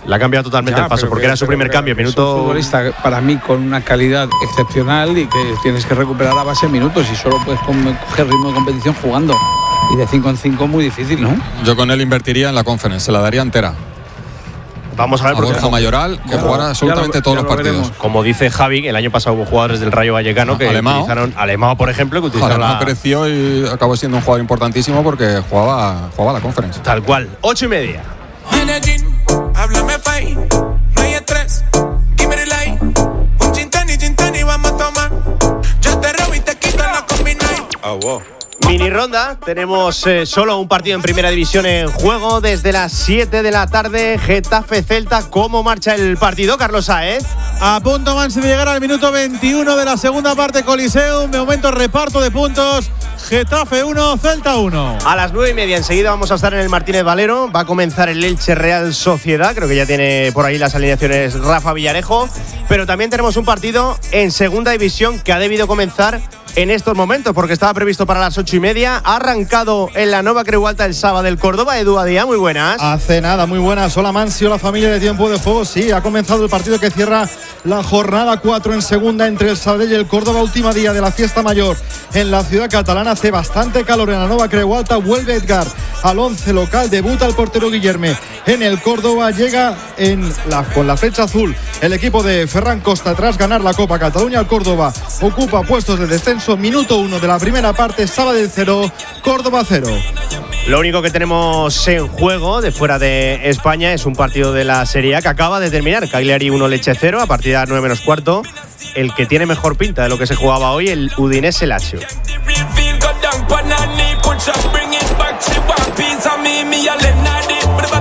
Le ha cambiado totalmente Ya, el paso, pero- porque pero- era su pero- primer pero cambio. es un Minuto. futbolista para mí con una calidad excepcional y que tienes que recuperar a base de minutos y solo puedes com- coger ritmo de competición jugando. Y de cinco en cinco muy difícil, ¿no? Yo con él invertiría en la Conference, se la daría entera. Vamos a ver, A porque Borja como- Mayoral, que Ya lo- jugara ya absolutamente lo- todos ya los lo partidos. veremos. Como dice Javi, el año pasado hubo jugadores del Rayo Vallecano que Alemão. utilizaron Alemão, por ejemplo, que utilizaron Alemão la, creció y acabó siendo un jugador importantísimo porque jugaba, jugaba la Conference. tal cual. Ocho y media. Medellín, háblame fine, no hay estrés, give me the light. Un gin tonic, gin tonic vamos a tomar. Yo te robo y te quito la combination. Oh, wow. Mini ronda, tenemos eh, solo un partido en primera división en juego desde las siete de la tarde. Getafe Celta, ¿cómo marcha el partido, Carlos Saez? A punto Mansi de llegar al minuto veintiuno de la segunda parte, Coliseum. De momento reparto de puntos. Getafe uno, Celta uno. A las nueve y media enseguida vamos a estar en el Martínez Valero. Va a comenzar el Elche Real Sociedad. Creo que ya tiene por ahí las alineaciones Rafa Villarejo. Pero también tenemos un partido en segunda división que ha debido comenzar en estos momentos porque estaba previsto para las ocho y media. Ha arrancado en la Nova Creu Alta el sábado del Córdoba. Edu Adía, muy buenas. Hace nada, muy buenas. Hola Mansi, hola familia de Tiempo de Juego. Sí, ha comenzado el partido que cierra la jornada cuatro en segunda entre el Sabadell y el Córdoba. Última día de la fiesta mayor en la ciudad catalana. Hace bastante calor en la Nova Creu Alta. Vuelve Edgar al once local. Debuta el portero Guillerme en el Córdoba. Llega en la, con la flecha azul el equipo de Ferran Costa tras ganar la Copa Cataluña. El Córdoba ocupa puestos de descenso. Minuto uno de la primera parte. Sabadell cero, Córdoba cero. Lo único que tenemos en juego de fuera de España es un partido de la Serie A que acaba de terminar. Cagliari uno, Lecce cero, a partir de las nueve menos cuarto. El que tiene mejor pinta de lo que se jugaba hoy, el Udinese Lazio. Feel go down, panani, punch up, bring it back. She want piece of me, me a lenadi.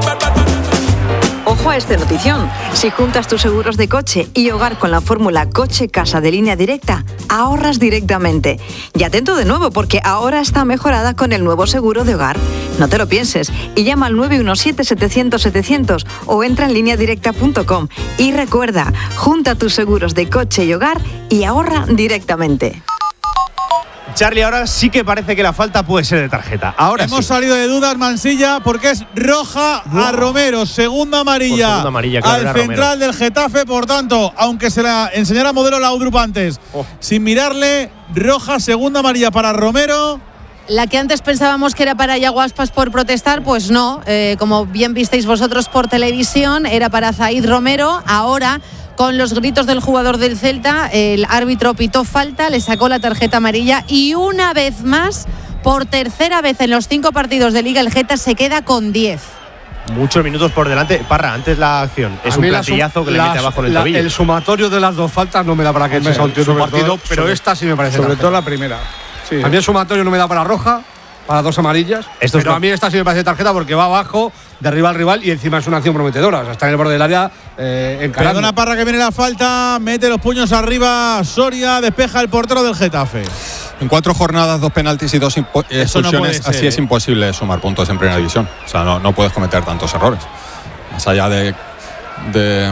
Ojo a esta notición. Si juntas tus seguros de coche y hogar con la fórmula coche-casa de Línea Directa, ahorras directamente. Y atento de nuevo, porque ahora está mejorada con el nuevo seguro de hogar. No te lo pienses y llama al nueve uno siete, setecientos, setecientos o entra en línea directa punto com. Y recuerda, junta tus seguros de coche y hogar y ahorra directamente. Charlie, ahora sí que parece que la falta puede ser de tarjeta. Ahora Hemos sí. salido de dudas, Mansilla, porque es roja Wow. a Romero. Segunda amarilla, Por segunda amarilla, claro, al era central del Getafe. Por tanto, aunque se la enseñara modelo Laudrup antes, Oh. sin mirarle, roja, segunda amarilla para Romero. La que antes pensábamos que era para Yago Aspas por protestar, pues no. Eh, como bien visteis vosotros por televisión, era para Zaid Romero. Ahora, con los gritos del jugador del Celta, el árbitro pitó falta, le sacó la tarjeta amarilla y una vez más, por tercera vez en los cinco partidos de Liga, el Geta se queda con diez. Muchos minutos por delante. Parra, antes la acción. Es A un mí la sum- platillazo que le las- mete abajo en el la- tobillo. El sumatorio de las dos faltas no me da para que Hombre, sea un tío de un sobre partido, todo- pero sobre- esta sí me parece Sobre tarjeta. todo la primera. Sí. A mí el sumatorio no me da para roja, para dos amarillas. Esto es pero lo- a mí esta sí me parece tarjeta porque va abajo, derriba al rival y encima es una acción prometedora. O sea, está en el borde del área eh, encarando. Perdona, Parra, que viene la falta. Mete los puños arriba. Soria despeja el portero del Getafe. En cuatro jornadas, dos penaltis y dos impo- Eso no expulsiones, puede ser, así es ¿eh? imposible sumar puntos en primera división. O sea, no, no puedes cometer tantos errores. Más allá de, de,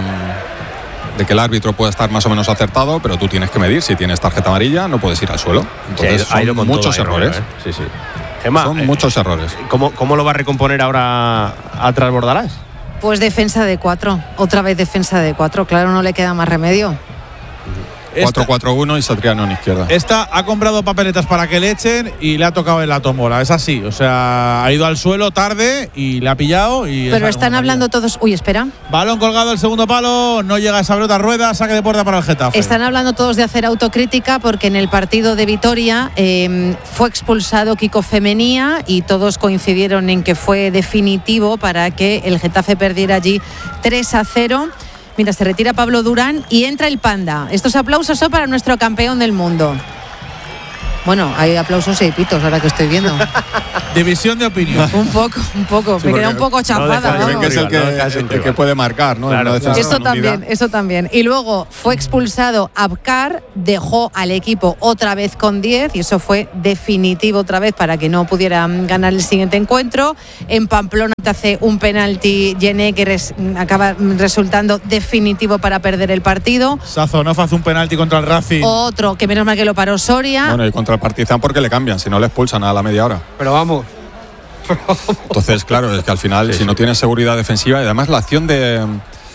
de que el árbitro pueda estar más o menos acertado, pero tú tienes que medir. Si tienes tarjeta amarilla, no puedes ir al suelo. Entonces, Sí, ha ido son con todo muchos ahí, errores. Romero, ¿eh? Sí, sí. Gemma, son eh, muchos errores. ¿cómo, ¿Cómo lo va a recomponer ahora atrás Bordalás? Pues defensa de cuatro. Otra vez defensa de cuatro. Claro, no le queda más remedio. cuatro cuatro uno y Satriano en izquierda. Esta ha comprado papeletas para que le echen y le ha tocado en la tómbola. Es así. O sea, ha ido al suelo tarde y le ha pillado. Y Pero esa están no hablando todos. Uy, espera. Balón colgado el segundo palo. No llega esa pelota rueda. Saque de puerta para el Getafe. Están hablando todos de hacer autocrítica porque en el partido de Vitoria eh, fue expulsado Kiko Femenía y todos coincidieron en que fue definitivo para que el Getafe perdiera allí tres a cero. Mira, se retira Pablo Durán y entra el Panda. Estos aplausos son para nuestro campeón del mundo. Bueno, hay aplausos y pitos ahora que estoy viendo. División de opinión. Un poco, un poco. Sí, Me queda porque un poco no chafada. deja- vamos. que es el que, el que puede marcar, ¿no? En una defensa Eso con también, unidad. eso también. Y luego fue expulsado Abkar, dejó al equipo otra vez con diez y eso fue definitivo otra vez para que no pudieran ganar el siguiente encuentro. En Pamplona te hace un penalti Gené que res- acaba resultando definitivo para perder el partido. Sazonov hace un penalti contra el Racing. Otro que menos mal que lo paró Soria. Bueno, y contra el Partizan porque le cambian, si no le expulsan a la media hora. Pero vamos. Entonces, claro, es que al final, si no tienes seguridad defensiva, y además la acción de,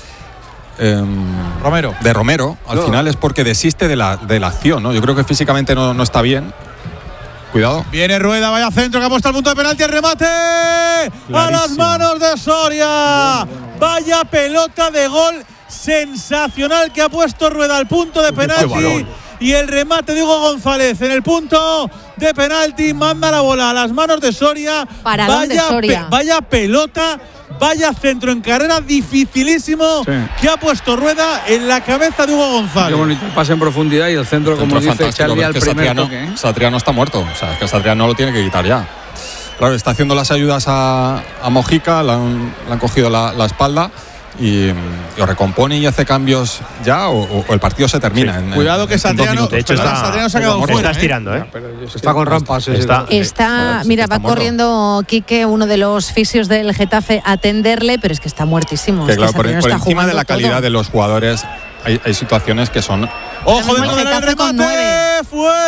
eh, Romero. de Romero, al no. final es porque desiste de la, de la acción, ¿no? Yo creo que físicamente no, no está bien. Cuidado. Viene Rueda, vaya centro, que ha puesto el punto de penalti, el remate clarísimo. A las manos de Soria. Vaya pelota de gol sensacional que ha puesto Rueda al punto de penalti. Y el remate de Hugo González en el punto de penalti manda la bola a las manos de Soria. Paralón vaya, de Soria. Pe- vaya pelota, vaya centro en carrera dificilísimo sí. que ha puesto Rueda en la cabeza de Hugo González. Qué bonito pase en profundidad y el centro, el centro como dice Charlie, al primer Satriano, toque. ¿eh? Satriano está muerto, o sea, es que Satriano lo tiene que quitar ya. Claro, está haciendo las ayudas a, a Mojica, le han, le han cogido la, la espalda. Y, y o recompone y hace cambios ya o, o el partido se termina. Sí. En, Cuidado en, que Satriano, de hecho está, Satriano se ha quedado fuera. Está estirando, ¿eh? Está con rampas. Está, está mira, está va muerto. Corriendo Quique, uno de los fisios del Getafe, a atenderle, pero es que está muertísimo. Que es claro, que por, por encima de la calidad todo. de los jugadores hay, hay situaciones que son. ¡Ojo dentro del remate!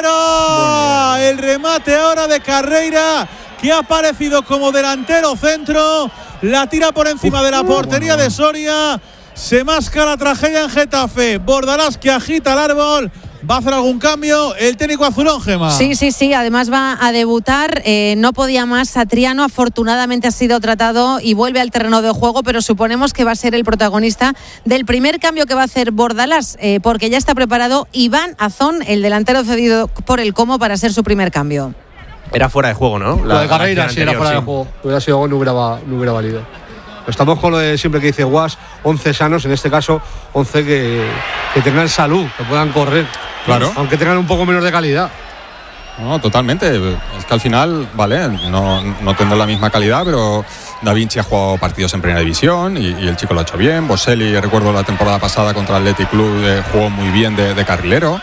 ¡Fuera! Bueno. El remate ahora de Carreira, que ha aparecido como delantero centro. La tira por encima Uf, de la portería bueno. de Soria. Se masca la tragedia en Getafe. Bordalás que agita el árbol. ¿Va a hacer algún cambio el técnico azulón, Gemma? Sí, sí, sí. Además va a debutar. Eh, no podía más Satriano. Afortunadamente ha sido tratado y vuelve al terreno de juego, pero suponemos que va a ser el protagonista del primer cambio que va a hacer Bordalás, eh, porque ya está preparado Iván Azón, el delantero cedido por el Como, para ser su primer cambio. Era fuera de juego, ¿no? La, lo de Carreira sí era fuera sí. de juego. Hubiera sido gol, no hubiera, no hubiera valido. Estamos con lo de siempre que dice Guas, once sanos, en este caso once que, que tengan salud, que puedan correr. Claro. Aunque tengan un poco menos de calidad. No, totalmente. Es que al final, vale, no, no tendrá la misma calidad, pero Da Vinci ha jugado partidos en primera división y, y el chico lo ha hecho bien. Boselli, recuerdo la temporada pasada contra el Athletic Club, eh, jugó muy bien de, de carrilero.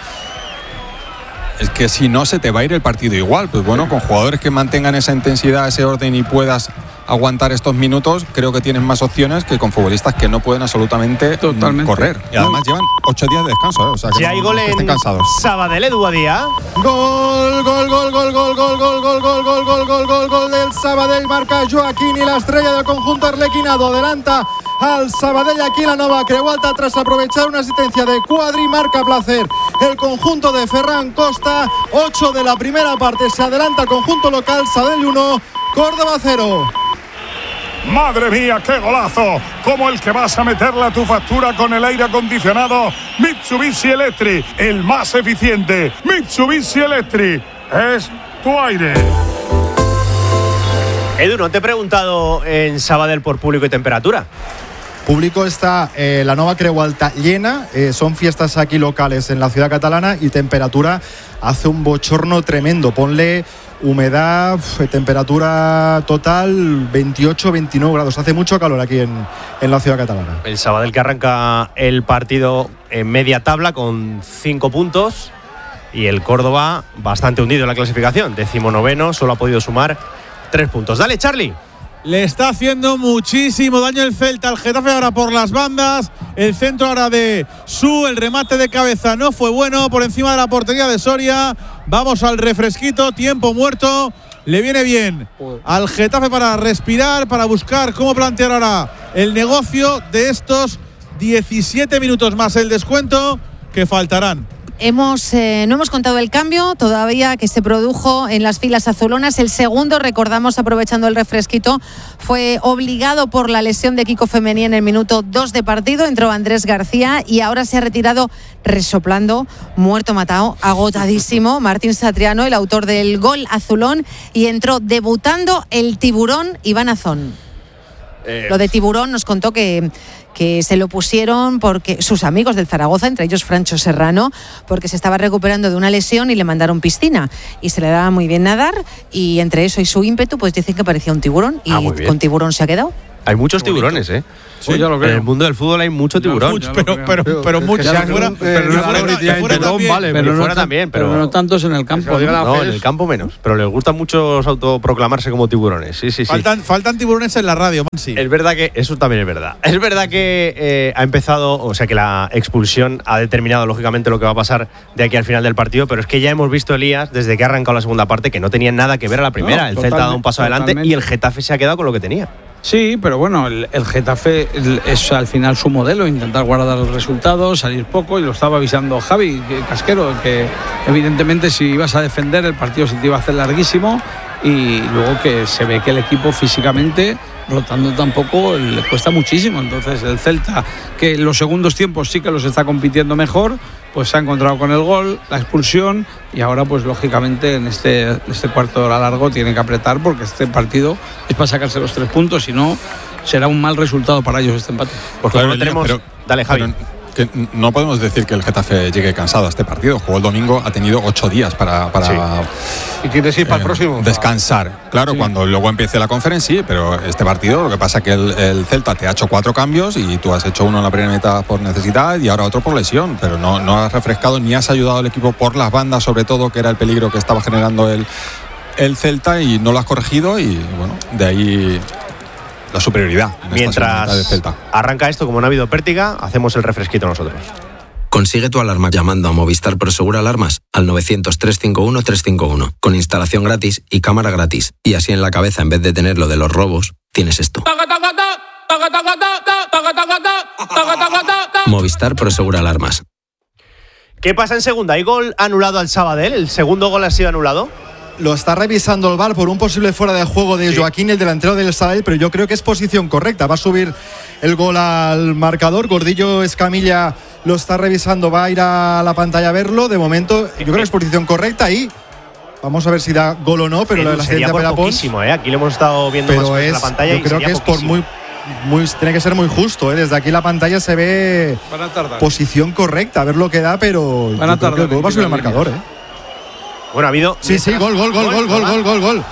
Es que si no se te va a ir el partido igual, pues bueno, con jugadores que mantengan esa intensidad, ese orden y puedas aguantar estos minutos, creo que tienen más opciones que con futbolistas que no pueden absolutamente Totalmente. correr. Y además llevan ocho días de descanso, ¿eh? O sea, que si no, hay gol en estén cansados. Sabadell, Edu Badía. Gol, gol, gol, gol, gol, gol, gol, gol, gol, gol, gol, gol, gol, gol del Sabadell. Marca Joaquín y la estrella del conjunto arlequinado. Adelanta al Sabadell aquí la Nova Creualta tras aprovechar una asistencia de Cuadri. Marca Placer el conjunto de Ferran Costa. ocho de la primera parte. Se adelanta el conjunto local. Sabadell uno, Córdoba cero. Madre mía, qué golazo, como el que vas a meterle a tu factura con el aire acondicionado Mitsubishi Electric, el más eficiente. Mitsubishi Electric es tu aire. Edu, ¿no te he preguntado en Sabadell por público y temperatura? Público está eh, la Nova Creualta llena, eh, son fiestas aquí locales en la ciudad catalana y temperatura hace un bochorno tremendo. Ponle humedad, temperatura total veintiocho veintinueve grados. Hace mucho calor aquí en, en la ciudad catalana. El Sabadell que arranca el partido en media tabla con cinco puntos y el Córdoba bastante hundido en la clasificación. Decimonoveno, solo ha podido sumar tres puntos. Dale, Charlie. Le está haciendo muchísimo daño el Celta al Getafe ahora por las bandas. El centro ahora de Su, el remate de cabeza no fue bueno, por encima de la portería de Soria. Vamos al refresquito, tiempo muerto. Le viene bien al Getafe para respirar, para buscar cómo plantear ahora el negocio de estos diecisiete minutos más el descuento que faltarán. Hemos, eh, no hemos contado el cambio todavía que se produjo en las filas azulonas. El segundo, recordamos, aprovechando el refresquito, fue obligado por la lesión de Kiko Femení en el minuto dos de partido. Entró Andrés García y ahora se ha retirado resoplando, muerto matado, agotadísimo, Martín Satriano, el autor del gol azulón, y entró debutando el tiburón Iván Azón. Eh. Lo de tiburón nos contó que... que se lo pusieron porque sus amigos del Zaragoza, entre ellos Francho Serrano, porque se estaba recuperando de una lesión y le mandaron piscina y se le daba muy bien nadar, y entre eso y su ímpetu pues dicen que parecía un tiburón y ah, con tiburón se ha quedado. Hay muchos tiburones, ¿eh? Sí, ya lo creo. En el mundo del fútbol hay mucho tiburón. Mucho, pero, pero, pero, pero muchos. Pero fuera también. Pero no tantos en el campo. No, en el campo menos. Pero les gusta mucho autoproclamarse como tiburones. Sí, sí, sí. Faltan, faltan tiburones en la radio, Mansi. Es verdad que eso también es verdad. Es verdad que eh, ha empezado, o sea que la expulsión ha determinado lógicamente lo que va a pasar de aquí al final del partido, pero es que ya hemos visto, Elías, desde que ha arrancado la segunda parte, que no tenía nada que ver a la primera. No, el Celta ha dado un paso adelante y el Getafe se ha quedado con lo que tenía. Sí, pero bueno, el, el Getafe es al final su modelo, intentar guardar los resultados, salir poco, y lo estaba avisando Javi que, Casquero, que evidentemente si ibas a defender el partido se te iba a hacer larguísimo, y luego que se ve que el equipo físicamente, rotando tampoco, le cuesta muchísimo. Entonces el Celta, que en los segundos tiempos sí que los está compitiendo mejor, pues se ha encontrado con el gol, la expulsión, y ahora pues lógicamente en este, este cuarto de hora largo tienen que apretar, porque este partido es para sacarse los tres puntos, si no será un mal resultado para ellos este empate. Porque claro, no tenemos... pero, Dale, Javi. Pero, que no podemos decir que el Getafe llegue cansado a este partido. Jugó el domingo, ha tenido ocho días para, para sí. ¿Y quieres ir para eh, el próximo? descansar. Claro, sí. Cuando luego empiece la conferencia, sí, pero este partido, lo que pasa es que el, el Celta te ha hecho cuatro cambios y tú has hecho uno en la primera mitad por necesidad y ahora otro por lesión, pero no, no has refrescado ni has ayudado al equipo por las bandas, sobre todo, que era el peligro que estaba generando el, el Celta, y no lo has corregido, y bueno, de ahí la superioridad. En Mientras esta Celta. arranca esto, como no ha habido pértiga, hacemos el refresquito nosotros. Consigue tu alarma llamando a Movistar Prosegur Alarmas al novecientos, trescientos cincuenta y uno, trescientos cincuenta y uno, con instalación gratis y cámara gratis. Y así en la cabeza, en vez de tener lo de los robos, tienes esto. Movistar Prosegur Alarmas. ¿Qué pasa en segunda? ¿Hay gol anulado al Sabadell? ¿El segundo gol ha sido anulado? Lo está revisando el V A R por un posible fuera de juego de sí. Joaquín, el delantero del Sabadell, pero yo creo que es posición correcta. Va a subir el gol al marcador. Gordillo Escamilla lo está revisando, va a ir a la pantalla a verlo. De momento, yo creo que es posición correcta y vamos a ver si da gol o no, pero eh, la, la sería por poquísimo, ¿eh? Aquí lo hemos estado viendo pero más es, en la pantalla. Yo creo que es poquísimo. por muy, muy, tiene que ser muy justo, ¿eh? Desde aquí la pantalla se ve posición correcta, a ver lo que da, pero Van a tardar, el gol va a subir el marcador, ¿eh? Bueno, ha habido... Sí, sí, gol, gol, gol, gol, gol, gol, gol, gol.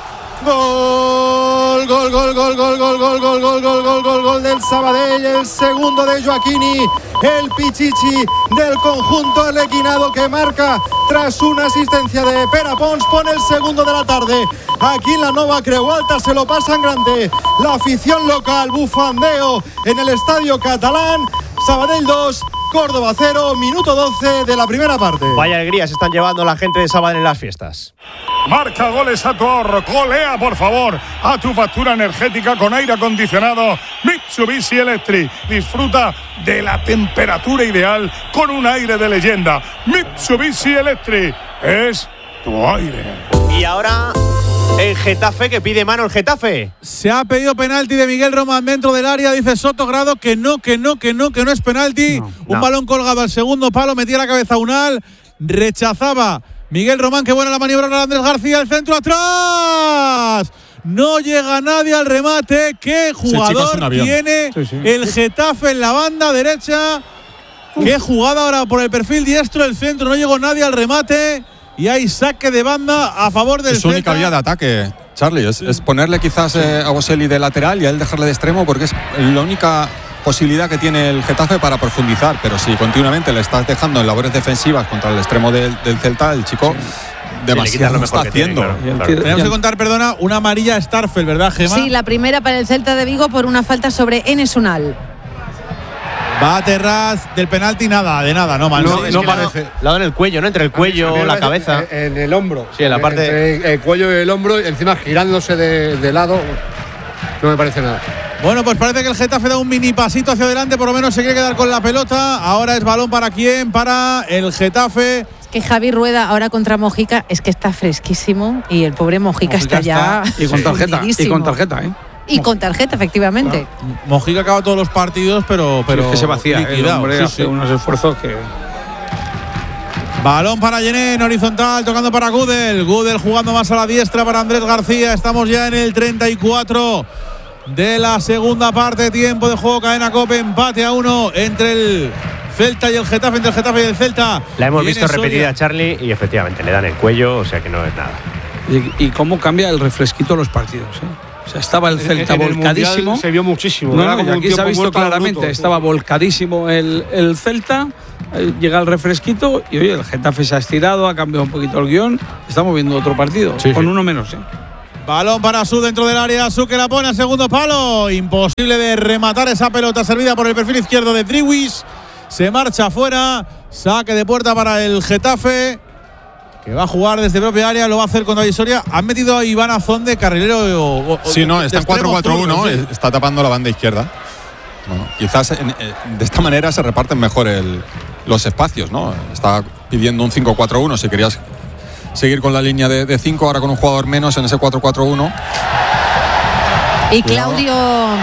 Gol, gol, gol, gol, gol, gol, gol, gol, gol, gol, gol, gol, gol del Sabadell, el segundo de Joaquini, el Pichichi del conjunto arlequinado que marca tras una asistencia de Pere Pons, pone el segundo de la tarde. Aquí en la Nova Creu Alta se lo pasan grande. La afición local, bufandeo en el estadio catalán. Sabadell dos, Córdoba cero, minuto doce de la primera parte. Vaya alegría se están llevando la gente de Sabadell en las fiestas. Marca goles a tu ahorro. Colea, por favor, a tu factura energética con aire acondicionado Mitsubishi Electric. Disfruta de la temperatura ideal con un aire de leyenda. Mitsubishi Electric es tu aire. Y ahora el Getafe, que pide mano el Getafe. Se ha pedido penalti de Miguel Román dentro del área. Dice Soto Grado que no, que no, que no, que no es penalti. No, un no. balón colgado al segundo palo, metía la cabeza a Unal, rechazaba Miguel Román. Qué buena la maniobra de Andrés García, el centro atrás. No llega nadie al remate. Qué jugador tiene sí, sí. el Getafe en la banda derecha. Uf. Qué jugada ahora por el perfil diestro del centro. No llegó nadie al remate. Y hay saque de banda a favor del Es su única vía de ataque, Charlie. Es, es ponerle quizás eh, a Boselli de lateral y a él dejarle de extremo, porque es la única posibilidad que tiene el Getafe para profundizar. Pero si continuamente le estás dejando en labores defensivas contra el extremo del, del Celta, el chico sí. demasiado lo está haciendo. Tiene, claro, claro. Tenemos que contar, perdona, una amarilla a Starfel, ¿verdad, Gemma? Sí, la primera para el Celta de Vigo por una falta sobre Enes Unal. Va a Terraz del penalti, nada, de nada, no mal. No, no, no parece. Lado, lado en el cuello, ¿no? Entre el cuello, la cabeza. En, en el hombro. Sí, en la parte. Entre el cuello y el hombro, encima girándose de, de lado. No me parece nada. Bueno, pues parece que el Getafe da un mini pasito hacia adelante, por lo menos se quiere quedar con la pelota. Ahora es balón para quién, para el Getafe. Es que Javi Rueda ahora contra Mojica es que está fresquísimo y el pobre Mojica, Mojica está, está ya. Y con tarjeta, y con tarjeta, ¿eh? Y con tarjeta, efectivamente. Claro. Mojica acaba todos los partidos, pero, pero sí, es que se vacía, liquidado. El hombre sí, hace sí. unos esfuerzos que. Balón para Yené en horizontal, tocando para Gudel. Gudel jugando más a la diestra para Andrés García. Estamos ya en el treinta y cuatro de la segunda parte. Tiempo de juego, cadena COPE, empate a uno entre el Celta y el Getafe, entre el Getafe y el Celta. La hemos visto repetida a Charlie y efectivamente le dan el cuello, o sea que no es nada. Y, y cómo cambia el refresquito los partidos, ¿eh? O sea, estaba el Celta en, en volcadísimo. El se vio muchísimo. No, no, aquí se ha visto claramente. Bruto, estaba volcadísimo el, el Celta. Eh, llega el refresquito y oye, el Getafe se ha estirado, ha cambiado un poquito el guión. Estamos viendo otro partido, sí, con sí. uno menos. ¿eh? Balón para Su dentro del área. Su que la pone al segundo palo. Imposible de rematar esa pelota servida por el perfil izquierdo de Driwis. Se marcha afuera. Saque de puerta para el Getafe. que va a jugar desde propia área, lo va a hacer con David Soria. Han metido a Iván Azón de carrilero. O, o, sí, no, está en cuatro cuatro uno, sí. Está tapando la banda izquierda. Bueno, quizás en, de esta manera se reparten mejor el, los espacios, ¿no? Está pidiendo un cinco cuatro uno, si querías seguir con la línea de cinco, ahora con un jugador menos en ese cuatro cuatro uno. Y Claudio,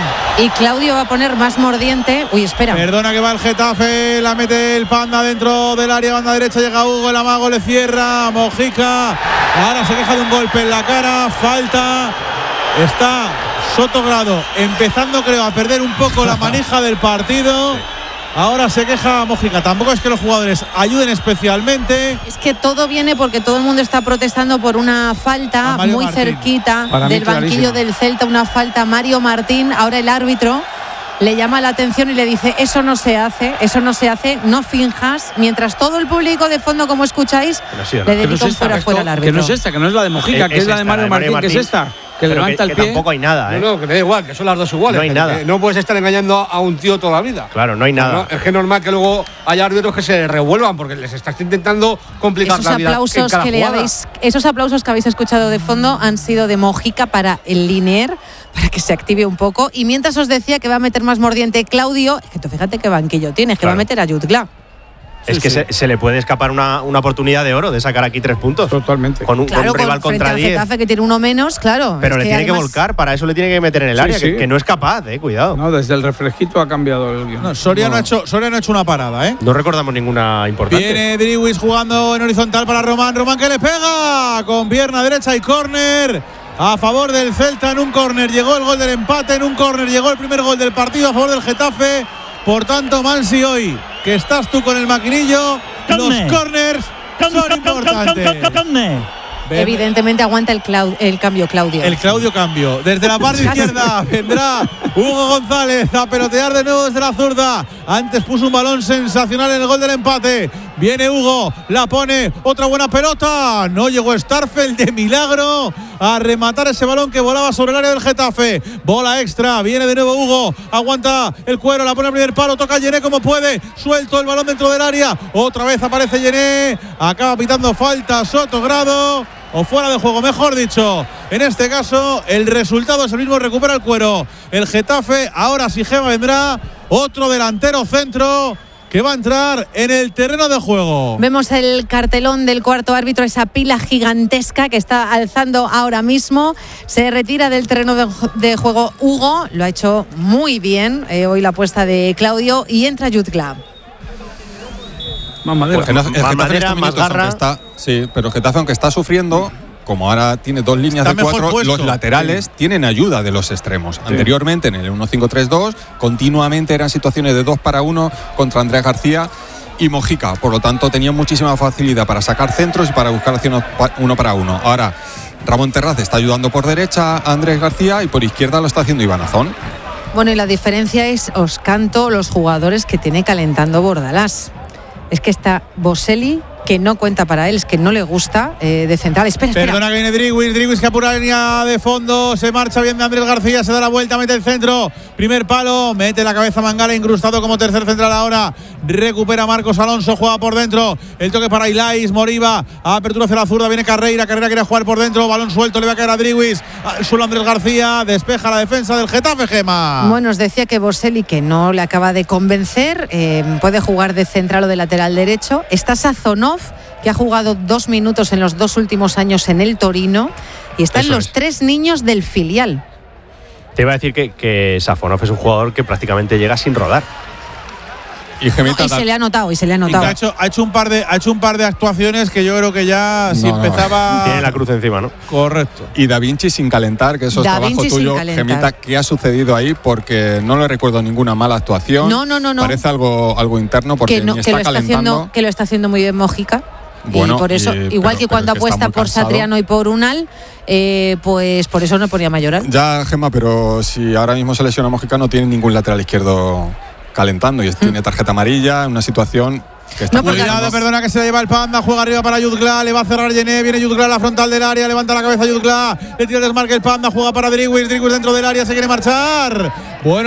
y Claudio va a poner más mordiente. Uy, espera. Perdona que va el Getafe, la mete el Panda dentro del área, banda derecha, llega Hugo, el amago le cierra, Mojica. Ahora se queja de un golpe en la cara, falta. Está Sotogrado empezando, creo, a perder un poco la manija del partido. Ahora se queja Mojica. Tampoco es que los jugadores ayuden especialmente. Es que todo viene porque todo el mundo está protestando por una falta muy Martín. cerquita Para del banquillo del Celta, una falta Mario Martín. Ahora el árbitro le llama la atención y le dice: eso no se hace, eso no se hace, no finjas. Mientras todo el público de fondo, como escucháis, sí, no. le dedica un fuera fuera al árbitro. Que no es esta, que no es la de Mojica, eh, que es, es la de Mario, de Mario Martín, Martín, que es esta. Que Pero levanta que, el que pie. Tampoco hay nada, ¿eh? No, no, que te da igual, que son las dos iguales. No hay nada. No puedes estar engañando a un tío toda la vida. Claro, no hay nada. No, es que es normal que luego haya árbitros que se revuelvan porque les estás intentando complicar esos la vida. Aplausos en cada que le habéis, esos aplausos que habéis escuchado de fondo han sido de Mojica para el Linier, para que se active un poco. Y mientras os decía que va a meter más mordiente Claudio, es que tú fíjate qué banquillo tienes, que claro. va a meter a Jutgla. Es sí, que sí. Se, se le puede escapar una, una oportunidad de oro de sacar aquí tres puntos. Totalmente. Con un, claro, con un rival con, contra diez. Getafe, que tiene uno menos, claro. Pero le que tiene además... que volcar, para eso le tiene que meter en el sí, área, sí. Que, que no es capaz, eh, cuidado. No, desde el refresquito ha cambiado el guión. No, Soria, no. No ha hecho, Soria no ha hecho una parada, ¿eh? No recordamos ninguna importante. Viene Driwis jugando en horizontal para Román. Román que le pega con pierna derecha y córner a favor del Celta en un córner. Llegó el gol del empate en un córner. Llegó el primer gol del partido a favor del Getafe. Por tanto, Mansi, hoy que estás tú con el maquinillo, los corners son importantes. Evidentemente aguanta el, Clau- el cambio Claudio. El Claudio cambio. Desde la parte izquierda vendrá Hugo González a pelotear de nuevo desde la zurda. Antes puso un balón sensacional en el gol del empate. Viene Hugo, la pone, otra buena pelota. No llegó Starfelt de milagro a rematar ese balón que volaba sobre el área del Getafe. Bola extra, viene de nuevo Hugo, aguanta el cuero, la pone al primer palo, toca a Yené como puede, suelto el balón dentro del área. Otra vez aparece Yené, acaba pitando falta Sotogrado. O fuera de juego, mejor dicho. En este caso, el resultado es el mismo, recupera el cuero el Getafe. Ahora sí, Gema, vendrá otro delantero centro que va a entrar en el terreno de juego. Vemos el cartelón del cuarto árbitro, esa pila gigantesca que está alzando ahora mismo. Se retira del terreno de, de juego Hugo, lo ha hecho muy bien. Eh, hoy la apuesta de Claudio y entra Jutgla. Más madera, pues el, el más, madera más garra. Está, sí, pero Getafe, aunque está sufriendo, como ahora tiene dos líneas está de cuatro, puesto. Los laterales sí. tienen ayuda de los extremos. Sí. Anteriormente, en el uno cinco tres dos, continuamente eran situaciones de dos para uno contra Andrés García y Mojica. Por lo tanto, tenían muchísima facilidad para sacar centros y para buscar acciones uno para uno. Ahora, Ramón Terraz está ayudando por derecha a Andrés García y por izquierda lo está haciendo Iván Azón. Bueno, y la diferencia es, os canto los jugadores que tiene calentando Bordalás. Es que está Boselli, que no cuenta para él, es que no le gusta, eh, de central. Espera, espera. Perdona que viene Driwis, Driwis que apura la línea de fondo, se marcha bien de Andrés García, se da la vuelta, mete el centro, primer palo, mete la cabeza Mangala, incrustado como tercer central ahora, recupera Marcos Alonso, juega por dentro, el toque para Ilais, Moriba, apertura hacia la zurda, viene Carreira, Carreira quiere jugar por dentro, balón suelto, le va a caer a Driwis, al suelo Andrés García, despeja la defensa del Getafe, Gema. Bueno, os decía que Boselli, que no le acaba de convencer, eh, puede jugar de central o de lateral derecho. Está Sazonov, que ha jugado dos minutos en los dos últimos años en el Torino, y están Eso los es. tres niños del filial. Te iba a decir que, que Safonov es un jugador que prácticamente llega sin rodar. Y, Gemita, no, y se le ha notado, y se le ha notado. Ha hecho, ha hecho un par de, ha hecho un par de actuaciones que yo creo que ya no, si empezaba. No. Tiene la cruz encima, ¿no? Correcto. Y Da Vinci sin calentar, que eso da es trabajo Vinci tuyo, Gemita. ¿Qué ha sucedido ahí? Porque no le recuerdo ninguna mala actuación. No, no, no, no. Parece algo, algo interno porque que no, ni que está lo está calentando. Haciendo, que lo está haciendo muy bien Mojica. Bueno, y por eso, y, igual pero, que cuando pero que apuesta por cansado. Satriano y por Unal, eh, pues por eso no ponía Mayoral. Ya, Gemma, pero si ahora mismo se lesiona Mojica, no tiene ningún lateral izquierdo calentando y mm. tiene tarjeta amarilla, una situación que está no, cuidado, perdona que se la lleva el Panda, juega arriba para Jutgla, le va a cerrar Yené, viene Jutgla a la frontal del área, levanta la cabeza Jutgla, le tira el desmarque el Panda, juega para Driwis, Driwis dentro del área, se quiere marchar. Bueno.